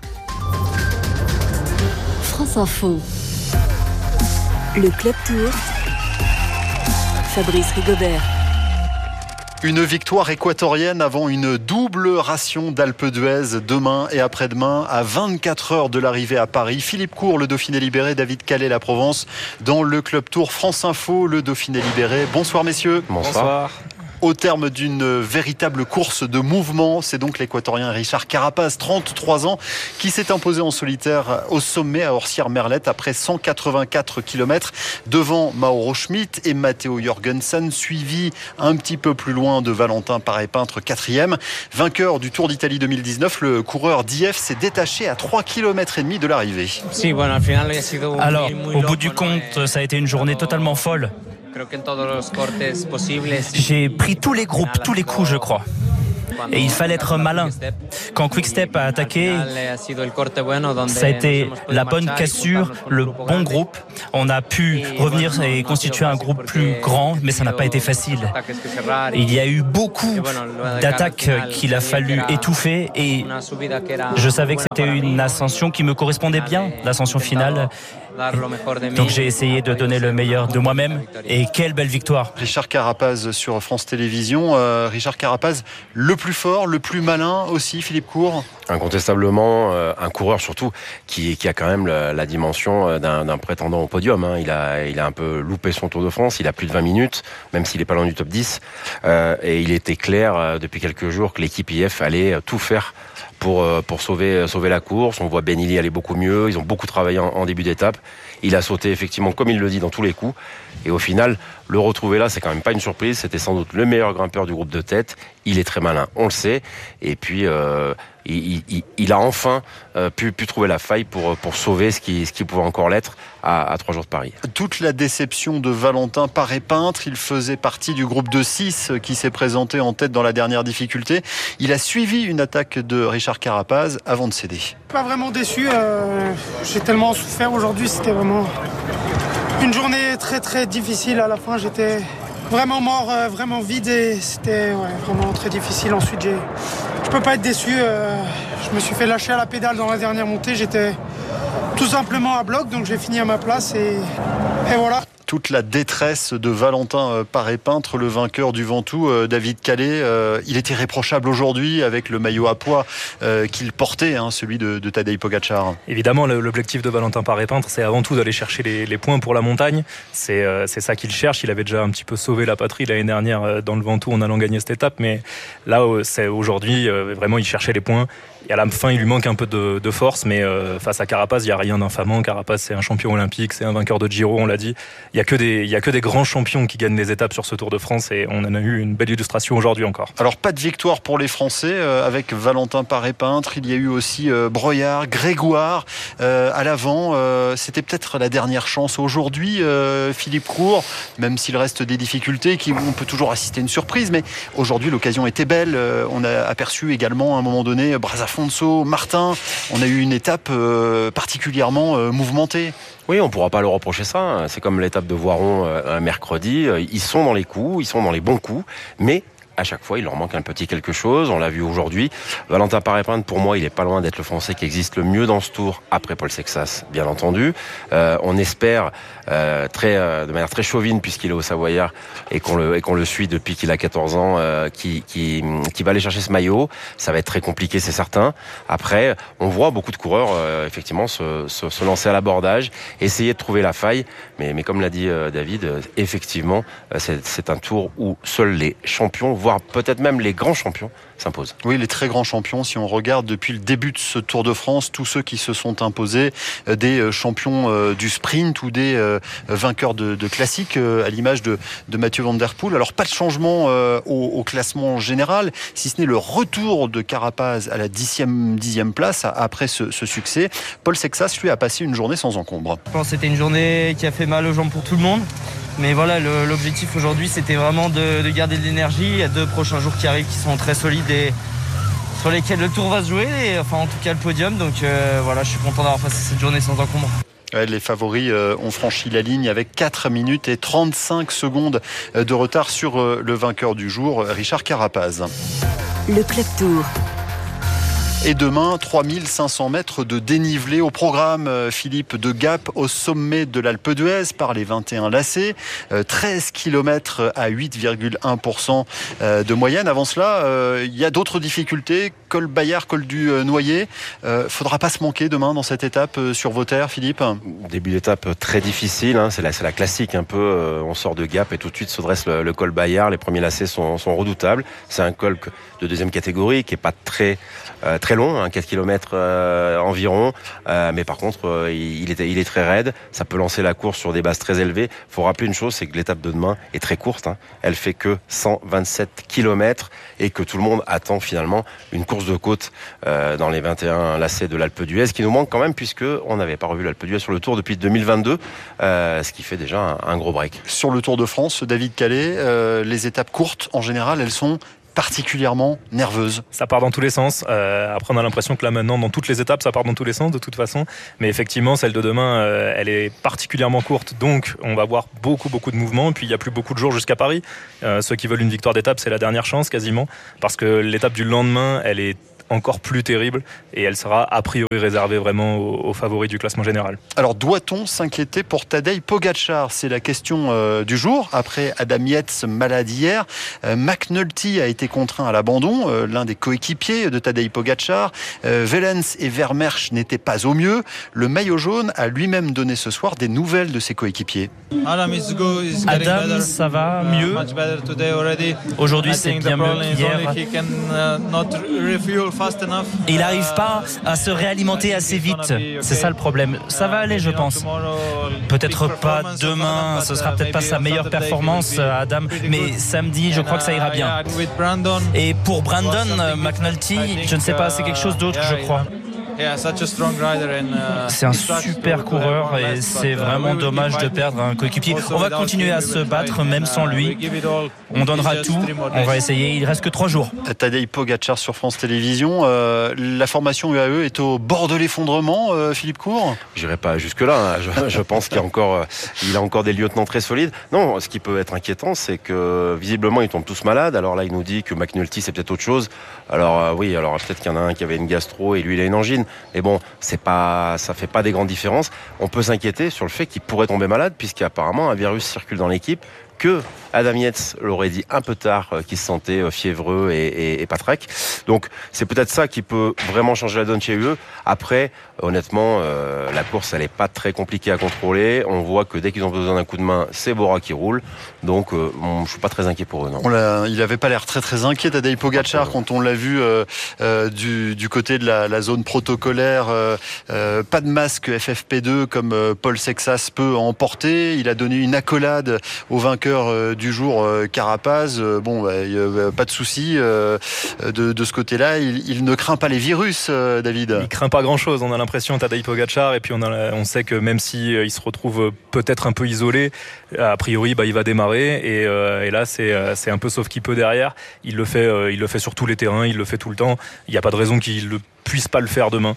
France Info. Le Club Tour. Fabrice Rigobert. Une victoire équatorienne avant une double ration d'Alpe d'Huez demain et après-demain à 24 heures de l'arrivée à Paris. Philippe Court, le Dauphiné libéré, David Calais, la Provence, dans le Club Tour France Info, le Dauphiné libéré. Bonsoir messieurs. Bonsoir. Au terme d'une véritable course de mouvement, c'est donc l'Équatorien Richard Carapaz, 33 ans, qui s'est imposé en solitaire au sommet à Orsières-Merlette après 184 km devant Mauro Schmidt et Matteo Jorgensen, suivi un petit peu plus loin de Valentin Paré-Peintre, 4e. Vainqueur du Tour d'Italie 2019, le coureur d'IF s'est détaché à 3,5 km de l'arrivée. Alors, au bout du compte, ça a été une journée totalement folle. J'ai pris tous les groupes, tous les coups, je crois. Et il fallait être malin. Quand Quick-Step a attaqué, ça a été la bonne cassure, le bon groupe. On a pu revenir et constituer un groupe plus grand, mais ça n'a pas été facile. Il y a eu beaucoup d'attaques qu'il a fallu étouffer et je savais que c'était une ascension qui me correspondait bien, l'ascension finale. Donc j'ai essayé de donner le meilleur de moi-même et quelle belle victoire. Richard Carapaz sur France Télévisions. Richard Carapaz, le plus fort, le plus malin aussi, Philippe Court. Incontestablement, un coureur surtout qui a quand même la dimension d'un prétendant au podium. Il a un peu loupé son Tour de France, il a plus de 20 minutes, même s'il n'est pas loin du top 10. Et il était clair depuis quelques jours que l'équipe IF allait tout faire pour sauver la course. On voit Benili aller beaucoup mieux, ils ont beaucoup travaillé en début d'étape. Il a sauté effectivement comme il le dit dans tous les coups. Et au final, le retrouver là, c'est quand même pas une surprise. C'était sans doute le meilleur grimpeur du groupe de tête. Il est très malin, on le sait. Et puis, il a enfin pu trouver la faille pour sauver ce qui pouvait encore l'être à 3 jours de Paris. Toute la déception de Valentin Paré-Peintre. Il faisait partie du groupe de 6 qui s'est présenté en tête dans la dernière difficulté. Il a suivi une attaque de Richard Carapaz avant de céder. Pas vraiment déçu. J'ai tellement souffert aujourd'hui. C'était vraiment une journée très très difficile. À la fin, j'étais vraiment mort, vraiment vide et c'était vraiment très difficile. Ensuite, je peux pas être déçu. Je me suis fait lâcher à la pédale dans la dernière montée. J'étais tout simplement à bloc, donc j'ai fini à ma place et voilà. Toute la détresse de Valentin Paré-Peintre, le vainqueur du Ventoux, David Calais. Il était irréprochable aujourd'hui avec le maillot à pois qu'il portait, celui de Tadej Pogačar. Évidemment, l'objectif de Valentin Paré-Peintre, c'est avant tout d'aller chercher les points pour la montagne. C'est ça qu'il cherche. Il avait déjà un petit peu sauvé la patrie l'année dernière dans le Ventoux en allant gagner cette étape. Mais là, aujourd'hui, vraiment, il cherchait les points. Et à la fin, il lui manque un peu de force, mais face à Carapaz, il n'y a rien d'infamant. Carapaz, c'est un champion olympique, c'est un vainqueur de Giro, on l'a dit. Il n'y a que des grands champions qui gagnent des étapes sur ce Tour de France et on en a eu une belle illustration aujourd'hui encore. Alors, pas de victoire pour les Français avec Valentin Paré-Peintre. Il y a eu aussi Breuillard, Grégoire à l'avant. C'était peut-être la dernière chance aujourd'hui, Philippe Court, même s'il reste des difficultés, on peut toujours assister à une surprise, mais aujourd'hui, l'occasion était belle. On a aperçu également à un moment donné Brazafonso, Martin. On a eu une étape particulièrement mouvementée. Oui, on ne pourra pas leur reprocher ça. C'est comme l'étape de Voiron un mercredi. Ils sont dans les coups, ils sont dans les bons coups, mais à chaque fois, il leur manque un petit quelque chose. On l'a vu aujourd'hui. Valentin Paré-Peintre, pour moi, il est pas loin d'être le Français qui existe le mieux dans ce Tour, après Paul Sexas, bien entendu. On espère de manière très chauvine, puisqu'il est au Savoyard et qu'on le suit depuis qu'il a 14 ans, qui va aller chercher ce maillot. Ça va être très compliqué, c'est certain. Après, on voit beaucoup de coureurs effectivement se lancer à l'abordage, essayer de trouver la faille. Mais comme l'a dit David, effectivement, c'est un Tour où seuls les champions, voire peut-être même les grands champions, s'imposent. Oui, les très grands champions, si on regarde depuis le début de ce Tour de France, tous ceux qui se sont imposés, des champions du sprint ou des vainqueurs de classiques, à l'image de Mathieu Van Der Poel. Alors pas de changement au classement général, si ce n'est le retour de Carapaz à la 10e place après ce succès. Paul Sexas, lui, a passé une journée sans encombre. Je pense que c'était une journée qui a fait mal aux jambes pour tout le monde. Mais voilà, l'objectif aujourd'hui, c'était vraiment de garder de l'énergie. Il y a 2 prochains jours qui arrivent qui sont très solides et sur lesquels le Tour va se jouer, enfin en tout cas le podium. Donc voilà, je suis content d'avoir passé cette journée sans encombre. Les favoris ont franchi la ligne avec 4 minutes et 35 secondes de retard sur le vainqueur du jour, Richard Carapaz. Le Club Tour. Et demain, 3500 mètres de dénivelé au programme, Philippe, de Gap au sommet de l'Alpe d'Huez par les 21 lacets. 13 km à 8,1% de moyenne. Avant cela, il y a d'autres difficultés. Col Bayard, col du Noyer. Faudra pas se manquer demain dans cette étape sur vos terres, Philippe. Début d'étape très difficile. C'est la classique un peu. On sort de Gap et tout de suite se dresse le col Bayard. Les premiers lacets sont redoutables. C'est un col de deuxième catégorie qui est pas très long, 4 km environ, mais par contre il est très raide, ça peut lancer la course sur des bases très élevées. Faut rappeler une chose, c'est que l'étape de demain est très courte, elle fait que 127 km et que tout le monde attend finalement une course de côte dans les 21 lacets de l'Alpe d'Huez, qui nous manque quand même puisque on n'avait pas revu l'Alpe d'Huez sur le Tour depuis 2022, ce qui fait déjà un gros break. Sur le Tour de France, David Calais, les étapes courtes en général, elles sont particulièrement nerveuse. Ça part dans tous les sens. Après, on a l'impression que là, maintenant, dans toutes les étapes, ça part dans tous les sens, de toute façon. Mais effectivement, celle de demain, elle est particulièrement courte. Donc, on va voir beaucoup de mouvements. Et puis, il n'y a plus beaucoup de jours jusqu'à Paris. Ceux qui veulent une victoire d'étape, c'est la dernière chance, quasiment. Parce que l'étape du lendemain, elle est encore plus terrible et elle sera a priori réservée vraiment aux favoris du classement général. Alors doit-on s'inquiéter pour Tadej Pogačar ? C'est la question du jour. Après Adam Yates malade hier, McNulty a été contraint à l'abandon, l'un des coéquipiers de Tadej Pogačar. Wellens et Vermeersch n'étaient pas au mieux. Le maillot jaune a lui-même donné ce soir des nouvelles de ses coéquipiers. Adam, ça va mieux. Aujourd'hui, c'est bien mieux qu'hier. Il n'arrive pas à se réalimenter assez vite. C'est ça le problème. Ça va aller, je pense. Peut-être pas demain. Ce sera peut-être pas sa meilleure performance, Adam. Mais samedi, je crois que ça ira bien. Et pour Brandon McNulty, je ne sais pas, c'est quelque chose d'autre, je crois. C'est un super coureur et c'est vraiment dommage de perdre un coéquipier. On va continuer à se battre même sans lui. On donnera tout, on va essayer. Il reste que 3 jours. Tadej Pogačar sur France Télévisions. La formation UAE est au bord de l'effondrement, Philippe Court ? J'irai pas jusque-là. Je pense qu'il a encore des lieutenants très solides. Non, ce qui peut être inquiétant, c'est que visiblement ils tombent tous malades. Alors là, il nous dit que McNulty c'est peut-être autre chose. Alors oui, alors peut-être qu'il y en a un qui avait une gastro et lui il a une angine. Mais bon, ça fait pas des grandes différences. On peut s'inquiéter sur le fait qu'il pourrait tomber malade, puisqu'apparemment un virus circule dans l'équipe, que Adam Yates l'aurait dit un peu tard, qu'il se sentait fiévreux et patraque. Donc c'est peut-être ça qui peut vraiment changer la donne chez eux. Après, honnêtement, la course elle est pas très compliquée à contrôler. On voit que dès qu'ils ont besoin d'un coup de main, c'est Bora qui roule. Donc je suis pas très inquiet pour eux. Non. Il avait pas l'air très inquiet, Tadej Pogačar, quand on l'a vu du côté de la zone protocolaire. Pas de masque FFP2 comme Paul Sexas peut emporter. Il a donné une accolade au vainqueur du jour, Carapaz. Pas de souci de ce côté-là. Il ne craint pas les virus, David. Il craint pas grand-chose. On a l'impression, Tadej Pogačar, et puis on sait que même si il se retrouve peut-être un peu isolé, a priori, il va démarrer. Et là, c'est un peu sauf qui peut derrière. Il le fait sur tous les terrains. Il le fait tout le temps. Il n'y a pas de raison qu'il le puisse pas le faire demain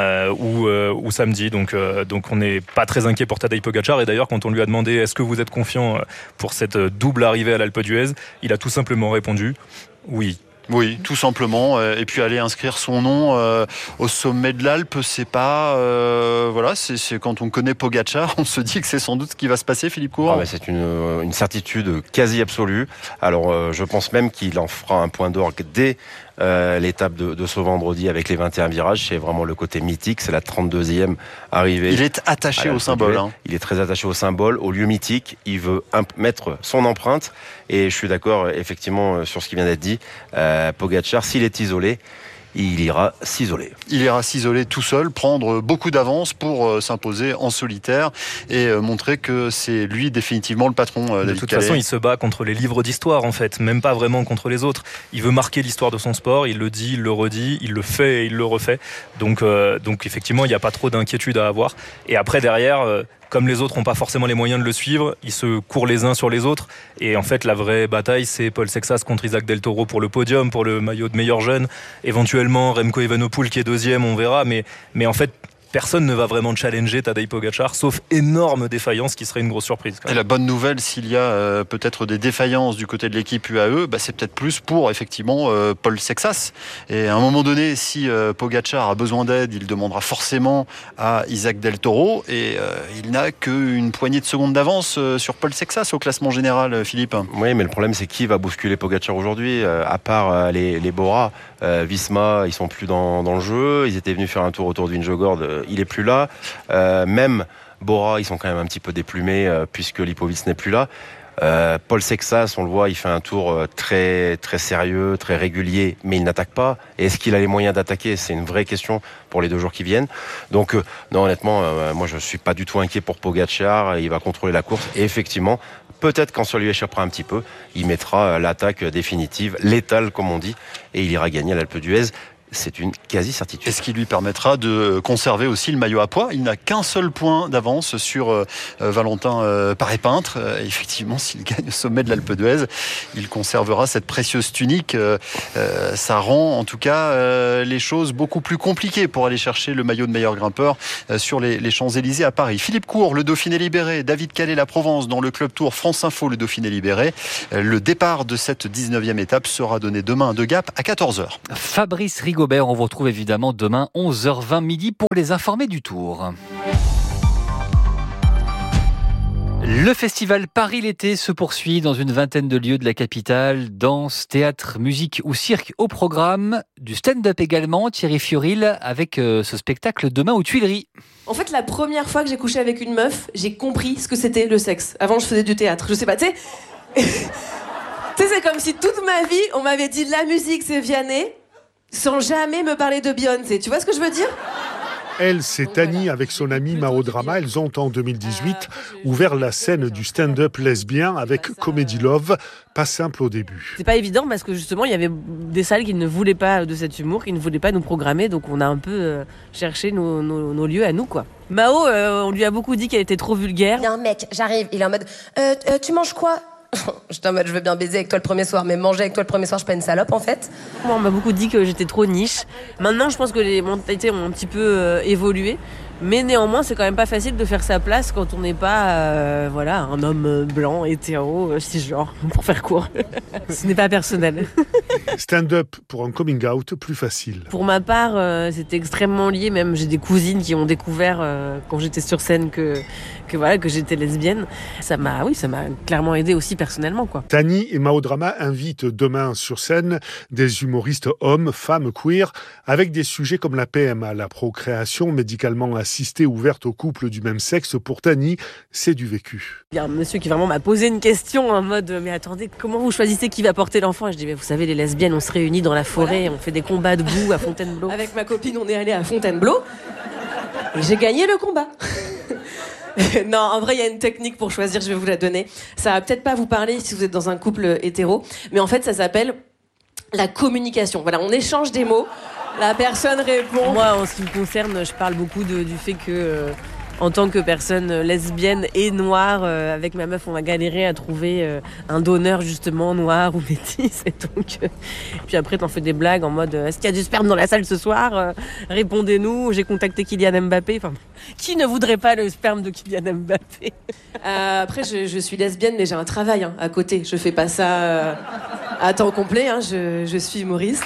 ou samedi. Donc on n'est pas très inquiet pour Tadej Pogačar. Et d'ailleurs, quand on lui a demandé est-ce que vous êtes confiant pour cette double arrivée à l'Alpe d'Huez, il a tout simplement répondu oui. Oui, tout simplement. Et puis aller inscrire son nom au sommet de l'Alpe, c'est pas c'est quand on connaît Pogačar, on se dit que c'est sans doute ce qui va se passer, Philippe Court. C'est une certitude quasi absolue. Alors je pense même qu'il en fera un point d'orgue dès l'étape de ce vendredi avec les 21 virages. C'est vraiment le côté mythique, c'est la 32e arrivée. Il est attaché au symbole. Il est très attaché au symbole, au lieu mythique. Il veut mettre son empreinte. Et je suis d'accord effectivement sur ce qui vient d'être dit. Pogačar, s'il est isolé, il ira s'isoler. Il ira s'isoler tout seul, prendre beaucoup d'avance pour s'imposer en solitaire et montrer que c'est lui définitivement le patron. De toute façon, il se bat contre les livres d'histoire en fait, même pas vraiment contre les autres. Il veut marquer l'histoire de son sport, il le dit, il le redit, il le fait et il le refait. Donc effectivement, il n'y a pas trop d'inquiétude à avoir. Et après derrière, comme les autres n'ont pas forcément les moyens de le suivre, ils se courent les uns sur les autres. Et en fait, la vraie bataille, c'est Paul Sexas contre Isaac Del Toro pour le podium, pour le maillot de meilleur jeune. Éventuellement, Remco Evenepoel qui est 2e, on verra. Mais en fait, personne ne va vraiment challenger Tadej Pogačar, sauf énorme défaillance qui serait une grosse surprise. Et la bonne nouvelle, s'il y a peut-être des défaillances du côté de l'équipe UAE, c'est peut-être plus pour effectivement Paul Sexas. Et à un moment donné, si Pogačar a besoin d'aide, il demandera forcément à Isaac Del Toro, et il n'a qu'une poignée de secondes d'avance sur Paul Sexas au classement général, Philippe. Oui, mais le problème, c'est qui va bousculer Pogačar aujourd'hui, à part les Bora. Visma, ils sont plus dans le jeu. Ils étaient venus faire un tour autour de Vingegaard, il est plus là. Même Bora, ils sont quand même un petit peu déplumés puisque Lipovic n'est plus là. Paul Sexas, on le voit, il fait un tour très très sérieux, très régulier, mais il n'attaque pas. Et est-ce qu'il a les moyens d'attaquer ? C'est une vraie question pour les 2 jours qui viennent. Donc non, honnêtement, moi je suis pas du tout inquiet pour Pogačar. Il va contrôler la course et effectivement, peut-être quand ça lui échappera un petit peu, il mettra l'attaque définitive, létale comme on dit, et il ira gagner l'Alpe d'Huez. C'est une quasi-certitude. Et ce qui lui permettra de conserver aussi le maillot à pois. Il n'a qu'un seul point d'avance sur Valentin Paré-Peintre. Effectivement, s'il gagne au sommet de l'Alpe d'Huez, il conservera cette précieuse tunique. Ça rend en tout cas les choses beaucoup plus compliquées pour aller chercher le maillot de meilleur grimpeur sur les Champs-Élysées à Paris. Philippe Cour, le Dauphiné libéré. David Calais, la Provence dans le Club Tour. France Info, le Dauphiné libéré. Le départ de cette 19e étape sera donné demain de Gap à 14h. Fabrice Rigobert, on vous retrouve évidemment demain 11h20 midi pour les informer du Tour. Le festival Paris l'été se poursuit dans une vingtaine de lieux de la capitale. Danse, théâtre, musique ou cirque au programme. Du stand-up également, Thierry Fioril avec ce spectacle demain aux Tuileries. En fait, la première fois que j'ai couché avec une meuf, j'ai compris ce que c'était le sexe. Avant, je faisais du théâtre. Je sais pas, tu sais... Tu sais, c'est comme si toute ma vie, on m'avait dit la musique, c'est Vianney, sans jamais me parler de Beyoncé. Tu vois ce que je veux dire ? Elle, c'est Tani avec son ami Mao Drama. Elles ont en 2018 ouvert la scène du stand-up lesbien avec Comedy Love. Pas simple au début. C'est pas évident parce que justement, il y avait des salles qui ne voulaient pas de cet humour, qui ne voulaient pas nous programmer. Donc on a un peu cherché nos lieux à nous, quoi. Mao, on lui a beaucoup dit qu'elle était trop vulgaire. Il y a un mec, j'arrive, il est en mode tu manges quoi ? J'étais en mode je veux bien baiser avec toi le premier soir, mais manger avec toi le premier soir, je suis pas une salope en fait. Moi, on m'a beaucoup dit que j'étais trop niche. Maintenant, je pense que les mentalités ont un petit peu évolué. Mais néanmoins, c'est quand même pas facile de faire sa place quand on n'est pas un homme blanc, hétéro, cisgenre, pour faire court. Ce n'est pas personnel. Stand-up pour un coming out plus facile. Pour ma part, c'était extrêmement lié. Même j'ai des cousines qui ont découvert quand j'étais sur scène que j'étais lesbienne. Ça m'a clairement aidé aussi personnellement, quoi. Tani et Mao Drama invitent demain sur scène des humoristes hommes, femmes, queer, avec des sujets comme la PMA, la procréation médicalement assistée ouverte aux couples du même sexe. Pour Tani, c'est du vécu. Il y a un monsieur qui vraiment m'a posé une question en mode mais attendez, comment vous choisissez qui va porter l'enfant ? Et je dis mais vous savez, les lesbiennes, on se réunit dans la forêt, on fait des combats debout à Fontainebleau. Avec ma copine, on est allé à Fontainebleau et j'ai gagné le combat. Non, en vrai, il y a une technique pour choisir, je vais vous la donner. Ça va peut-être pas vous parler si vous êtes dans un couple hétéro, mais en fait, ça s'appelle la communication. Voilà, on échange des mots, la personne répond. Moi, en ce qui me concerne, je parle beaucoup du fait que, en tant que personne lesbienne et noire, avec ma meuf, on a galéré à trouver un donneur justement noir ou métis. Et donc, puis après, t'en fais des blagues en mode est-ce qu'il y a du sperme dans la salle ce soir ? Répondez-nous. J'ai contacté Kylian Mbappé. Enfin, qui ne voudrait pas le sperme de Kylian Mbappé ? Après, je suis lesbienne, mais j'ai un travail à côté. Je fais pas ça à temps complet. Je suis humoriste.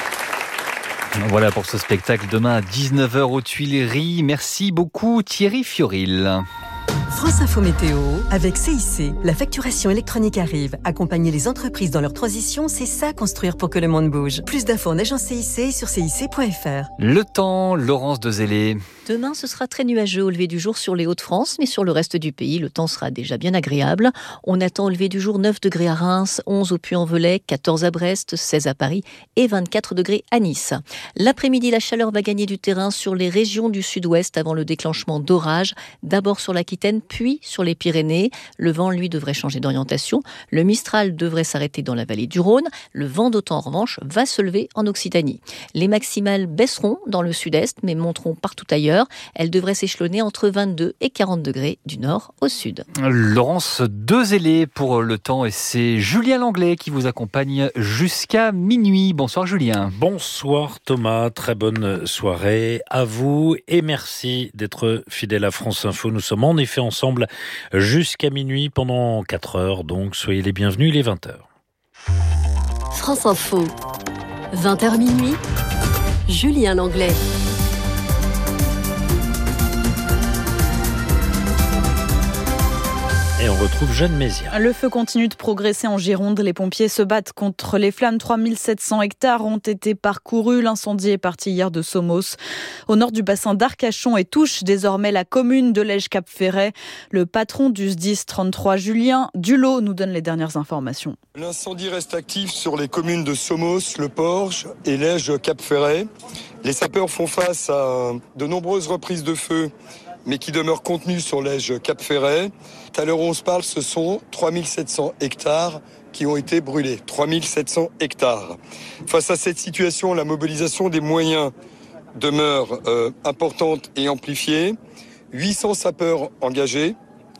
Voilà pour ce spectacle demain à 19h aux Tuileries. Merci beaucoup Thierry Fioril. France Info Météo avec CIC. La facturation électronique arrive. Accompagner les entreprises dans leur transition, c'est ça construire pour que le monde bouge. Plus d'infos en agence CIC sur cic.fr. Le temps, Laurence Dezellé. Demain, ce sera très nuageux au lever du jour sur les Hauts-de-France, mais sur le reste du pays, le temps sera déjà bien agréable. On attend au lever du jour 9 degrés à Reims, 11 au Puy-en-Velay, 14 à Brest, 16 à Paris et 24 degrés à Nice. L'après-midi, la chaleur va gagner du terrain sur les régions du sud-ouest avant le déclenchement d'orages, d'abord sur l'Aquitaine, puis sur les Pyrénées. Le vent, lui, devrait changer d'orientation. Le Mistral devrait s'arrêter dans la vallée du Rhône. Le vent d'OTAN, en revanche, va se lever en Occitanie. Les maximales baisseront dans le sud-est, mais monteront partout ailleurs. heure. Elle devrait s'échelonner entre 22 et 40 degrés du nord au sud. Laurence, 2 zélés pour le temps et c'est Julien Langlais qui vous accompagne jusqu'à minuit. Bonsoir Julien. Bonsoir Thomas, très bonne soirée à vous et merci d'être fidèle à France Info. Nous sommes en effet ensemble jusqu'à minuit pendant 4 heures, donc soyez les bienvenus, il est 20h. France Info, 20h minuit, Julien Langlais. Et on retrouve Jeanne Mézia. Le feu continue de progresser en Gironde. Les pompiers se battent contre les flammes. 3700 hectares ont été parcourus. L'incendie est parti hier de Somos, au nord du bassin d'Arcachon, et touche désormais la commune de Lège-Cap-Ferret. Le patron du SDIS 33, Julien Dulot, nous donne les dernières informations. L'incendie reste actif sur les communes de Somos, Le Porge et Lège-Cap-Ferret. Les sapeurs font face à de nombreuses reprises de feu, mais qui demeurent contenus sur Lège-Cap-Ferret. À l'heure où on se parle, ce sont 3700 hectares qui ont été brûlés. 3700 hectares. Face à cette situation, la mobilisation des moyens demeure importante et amplifiée. 800 sapeurs engagés,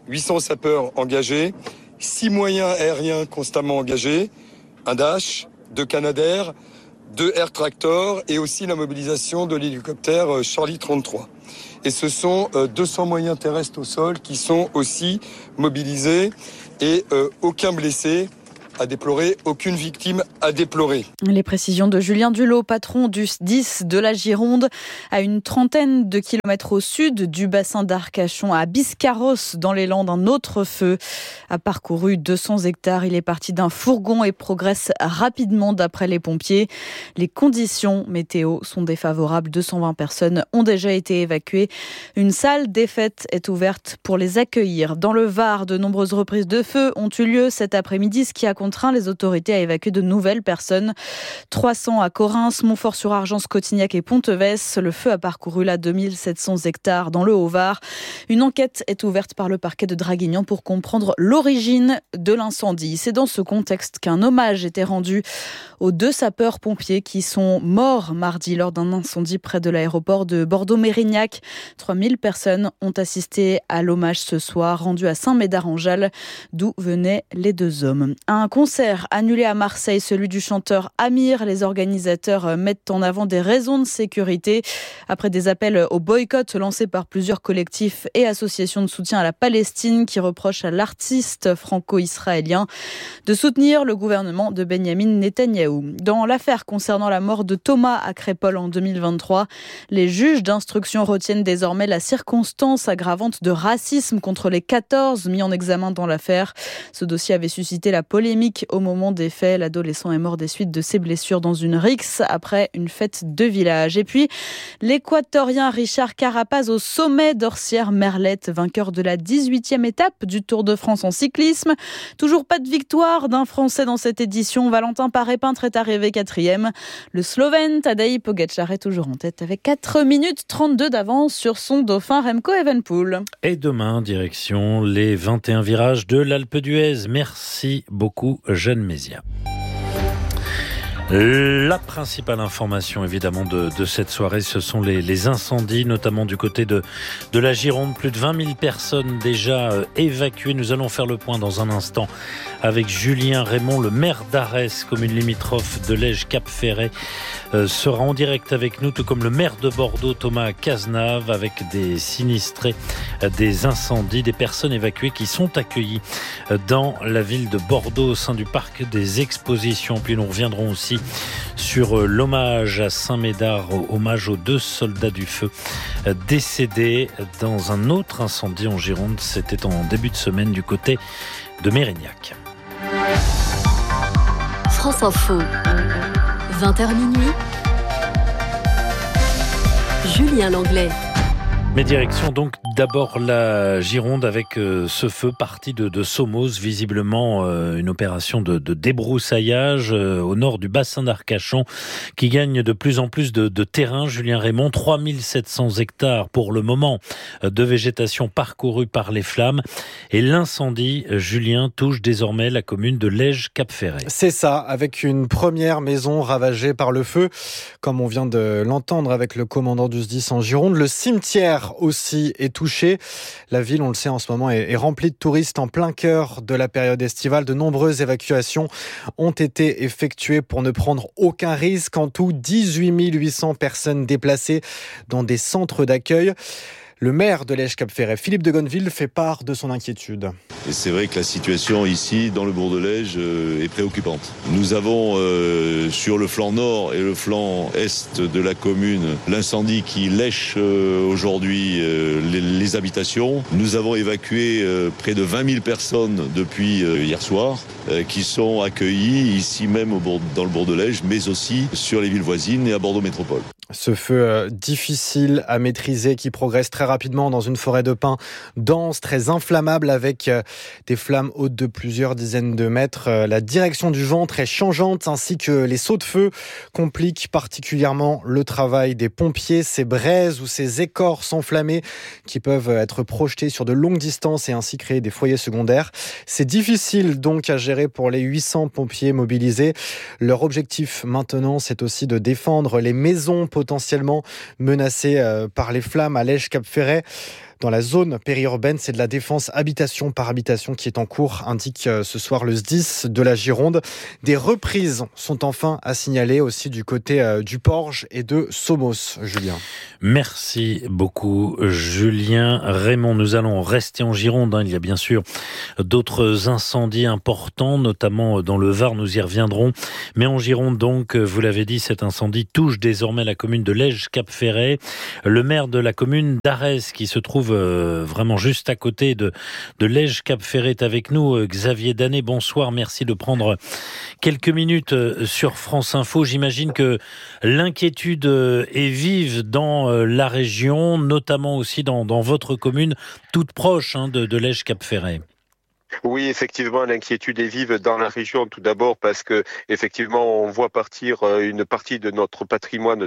6 moyens aériens constamment engagés, un Dash, 2 Canadair, 2 Air Tractor et aussi la mobilisation de l'hélicoptère Charlie 33. Et ce sont 200 moyens terrestres au sol qui sont aussi mobilisés et aucun blessé à déplorer, aucune victime à déplorer. Les précisions de Julien Dulot, patron du SDIS de la Gironde, à une trentaine de kilomètres au sud du bassin d'Arcachon, à Biscarrosse, dans les Landes. Un autre feu a parcouru 200 hectares. Il est parti d'un fourgon et progresse rapidement d'après les pompiers. Les conditions météo sont défavorables. 220 personnes ont déjà été évacuées. Une salle des fêtes est ouverte pour les accueillir. Dans le Var, de nombreuses reprises de feu ont eu lieu cet après-midi, ce qui a contraint les autorités à évacuer de nouvelles personnes. 300 à Correns, Montfort-sur-Argence, Cotignac et Pontevès. Le feu a parcouru là 2700 hectares dans le Haut-Var. Une enquête est ouverte par le parquet de Draguignan pour comprendre l'origine de l'incendie. C'est dans ce contexte qu'un hommage était rendu aux 2 sapeurs-pompiers qui sont morts mardi lors d'un incendie près de l'aéroport de Bordeaux-Mérignac. 3000 personnes ont assisté à l'hommage ce soir, rendu à Saint-Médard-en-Jalles, d'où venaient les 2 hommes. Un concert annulé à Marseille, celui du chanteur Amir. Les organisateurs mettent en avant des raisons de sécurité après des appels au boycott lancés par plusieurs collectifs et associations de soutien à la Palestine qui reprochent à l'artiste franco-israélien de soutenir le gouvernement de Benyamin Netanyahou. Dans l'affaire concernant la mort de Thomas à Crépol en 2023, les juges d'instruction retiennent désormais la circonstance aggravante de racisme contre les 14 mis en examen dans l'affaire. Ce dossier avait suscité la polémique au moment des faits. L'adolescent est mort des suites de ses blessures dans une rixe après une fête de village. Et puis, l'Équatorien Richard Carapaz au sommet d'Orsières-Merlette, vainqueur de la 18e étape du Tour de France en cyclisme. Toujours pas de victoire d'un Français dans cette édition. Valentin Paré-Peintre est arrivé 4e. Le Slovène Tadej Pogačar est toujours en tête avec 4 minutes 32 d'avance sur son dauphin Remco Evenepoel. Et demain, direction les 21 virages de l'Alpe d'Huez. Merci beaucoup, Jeanne Mézia. La principale information évidemment de cette soirée, ce sont les incendies, notamment du côté de la Gironde. Plus de 20 000 personnes déjà évacuées. Nous allons faire le point dans un instant avec Julien Raymond, le maire d'Arès, commune limitrophe de Lège-Cap-Ferret, sera en direct avec nous, tout comme le maire de Bordeaux, Thomas Cazenave, avec des sinistrés des incendies, des personnes évacuées qui sont accueillies dans la ville de Bordeaux au sein du parc des expositions. Puis nous reviendrons aussi sur l'hommage à Saint-Médard, hommage aux 2 soldats du feu décédés dans un autre incendie en Gironde. C'était en début de semaine du côté de Mérignac. France Info, 20h minuit, Julien Langlais. Mais direction donc d'abord la Gironde avec ce feu parti de Somos, visiblement une opération de débroussaillage au nord du bassin d'Arcachon qui gagne de plus en plus de terrain. Julien Raymond, 3700 hectares pour le moment de végétation parcourue par les flammes. Et l'incendie, Julien, touche désormais la commune de Lège-Cap-Ferret. C'est ça, avec une première maison ravagée par le feu, comme on vient de l'entendre avec le commandant du SDIS en Gironde. Le cimetière aussi est touché. La ville, on le sait en ce moment, est remplie de touristes en plein cœur de la période estivale. De nombreuses évacuations ont été effectuées pour ne prendre aucun risque. En tout, 18 800 personnes déplacées dans des centres d'accueil. Le maire de Lège-Cap-Ferret, Philippe de Gonneville, fait part de son inquiétude. Et c'est vrai que la situation ici, dans le bourg de Lège, est préoccupante. Nous avons sur le flanc nord et le flanc est de la commune l'incendie qui lèche aujourd'hui les habitations. Nous avons évacué près de 20 000 personnes depuis hier soir qui sont accueillies ici même dans le bourg de Lège, mais aussi sur les villes voisines et à Bordeaux Métropole. Ce feu difficile à maîtriser qui progresse très rapidement dans une forêt de pins dense, très inflammable avec des flammes hautes de plusieurs dizaines de mètres. La direction du vent très changeante ainsi que les sauts de feu compliquent particulièrement le travail des pompiers. Ces braises ou ces écorces enflammées qui peuvent être projetées sur de longues distances et ainsi créer des foyers secondaires. C'est difficile donc à gérer pour les 800 pompiers mobilisés. Leur objectif maintenant, c'est aussi de défendre les maisons potentiellement menacées par les flammes à Lège-Cap-Ferret. Dans la zone périurbaine, c'est de la défense habitation par habitation qui est en cours, indique ce soir le SDIS de la Gironde. Des reprises sont enfin à signaler aussi du côté du Porge et de Somos, Julien. Merci beaucoup, Julien Raymond. Nous allons rester en Gironde. Il y a bien sûr d'autres incendies importants, notamment dans le Var, nous y reviendrons. Mais en Gironde, donc, vous l'avez dit, cet incendie touche désormais la commune de Lège-Cap-Ferret. Le maire de la commune d'Arès, qui se trouve vraiment juste à côté de Lège-Cap-Ferret, est avec nous. Xavier Danet, bonsoir. Merci de prendre quelques minutes sur France Info. J'imagine que l'inquiétude est vive dans la région, notamment aussi dans votre commune, toute proche de Lège-Cap-Ferret. Oui, effectivement, l'inquiétude est vive dans la région, tout d'abord parce que effectivement, on voit partir une partie de notre patrimoine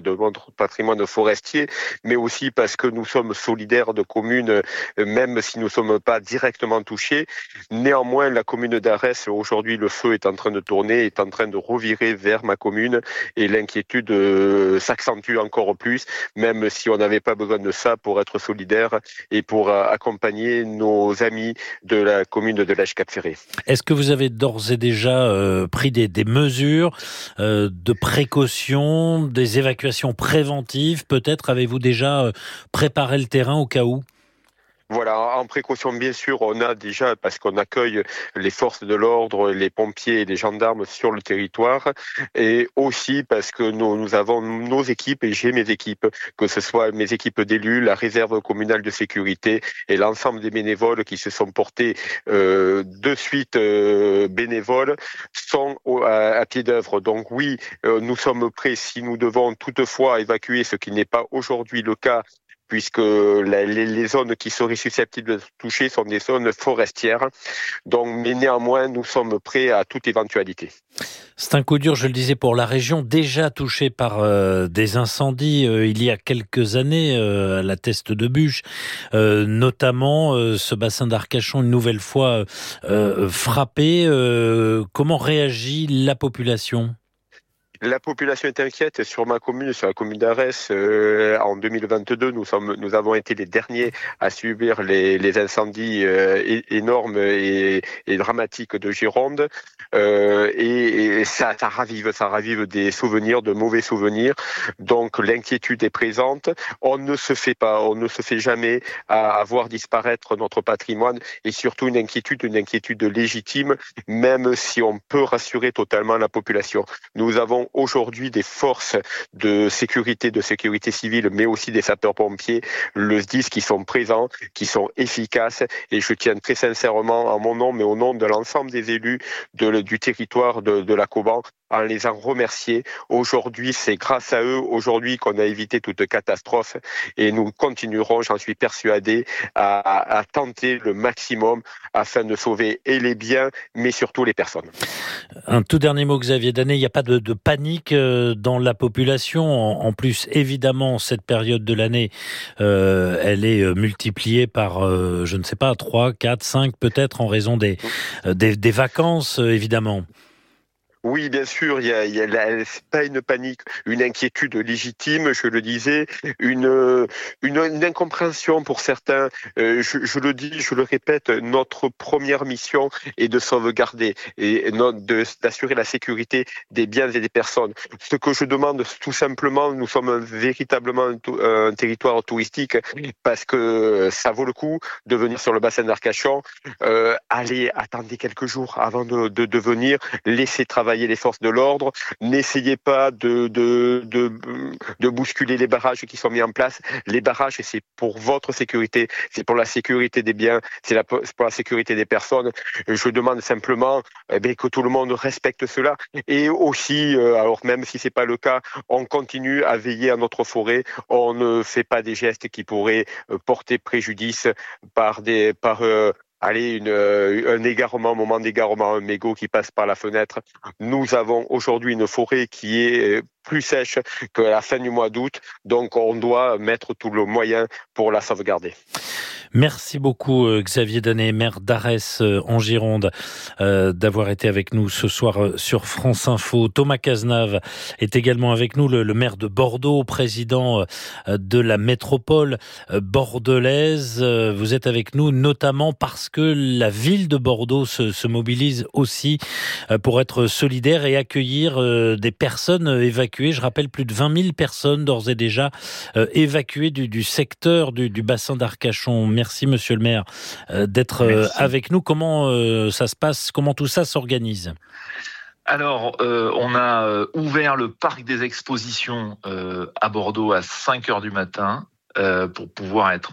forestier, mais aussi parce que nous sommes solidaires de communes, même si nous ne sommes pas directement touchés. Néanmoins, la commune d'Arès, aujourd'hui, le feu est en train de tourner, est en train de revirer vers ma commune, et l'inquiétude s'accentue encore plus, même si on n'avait pas besoin de ça pour être solidaire et pour accompagner nos amis de la commune de Lège-Cap-Ferret. Est-ce que vous avez d'ores et déjà pris des mesures de précaution, des évacuations préventives? Peut-être avez-vous déjà préparé le terrain au cas où? Voilà, en précaution, bien sûr, on a déjà, parce qu'on accueille les forces de l'ordre, les pompiers et les gendarmes sur le territoire, et aussi parce que nous avons nos équipes, et j'ai mes équipes, que ce soit mes équipes d'élus, la réserve communale de sécurité et l'ensemble des bénévoles qui se sont portés de suite bénévoles, sont à pied d'œuvre. Donc oui, nous sommes prêts si nous devons toutefois évacuer, ce qui n'est pas aujourd'hui le cas, puisque les zones qui seraient susceptibles de toucher sont des zones forestières. Donc, mais néanmoins, nous sommes prêts à toute éventualité. C'est un coup dur, je le disais, pour la région, déjà touchée par des incendies il y a quelques années à la Teste de Bûche, notamment ce bassin d'Arcachon une nouvelle fois frappé. Comment réagit la population ? La population est inquiète sur ma commune, sur la commune d'Arès. En 2022, nous avons été les derniers à subir les incendies énormes et dramatiques de Gironde. Et ça ravive des souvenirs, de mauvais souvenirs. Donc l'inquiétude est présente. On ne se fait jamais à voir disparaître notre patrimoine, et surtout une inquiétude légitime, même si on peut rassurer totalement la population. Nous avons aujourd'hui des forces de sécurité civile, mais aussi des sapeurs-pompiers, le SDIS, qui sont présents, qui sont efficaces, et je tiens très sincèrement, en mon nom, mais au nom de l'ensemble des élus du territoire de la Cauban, en les en remercier. Aujourd'hui, c'est grâce à eux aujourd'hui qu'on a évité toute catastrophe et nous continuerons, j'en suis persuadé, à tenter le maximum afin de sauver et les biens, mais surtout les personnes. Un tout dernier mot, Xavier Danet, il n'y a pas de panique dans la population. En plus, évidemment, cette période de l'année, elle est multipliée par, je ne sais pas, 3, 4, 5 peut-être en raison des vacances, évidemment. Oui, bien sûr, c'est pas une panique, une inquiétude légitime, je le disais, une incompréhension pour certains. Je le dis, je le répète, notre première mission est de sauvegarder et d'assurer la sécurité des biens et des personnes. Ce que je demande, tout simplement, nous sommes véritablement un territoire touristique parce que ça vaut le coup de venir sur le bassin d'Arcachon. Allez, attendez quelques jours avant de venir, laissez travailler les forces de l'ordre, n'essayez pas de bousculer les barrages qui sont mis en place. Les barrages, c'est pour votre sécurité, c'est pour la sécurité des biens, c'est pour la sécurité des personnes. Je demande simplement que tout le monde respecte cela. Et aussi, alors même si c'est pas le cas, on continue à veiller à notre forêt. On ne fait pas des gestes qui pourraient porter préjudice par un égarement, un moment d'égarement, un mégot qui passe par la fenêtre. Nous avons aujourd'hui une forêt qui est plus sèche que la fin du mois d'août, donc on doit mettre tout le moyen pour la sauvegarder. Merci beaucoup Xavier Danet, maire d'Arès en Gironde, d'avoir été avec nous ce soir sur France Info. Thomas Cazenave est également avec nous, le maire de Bordeaux, président de la métropole bordelaise. Vous êtes avec nous notamment parce que la ville de Bordeaux se mobilise aussi pour être solidaire et accueillir des personnes évacuées. Je rappelle, plus de 20 000 personnes d'ores et déjà évacuées du secteur du bassin d'Arcachon. Merci Monsieur le maire d'être avec nous. Comment ça se passe? Comment tout ça s'organise? Alors, on a ouvert le parc des expositions à Bordeaux à 5h du matin pour pouvoir être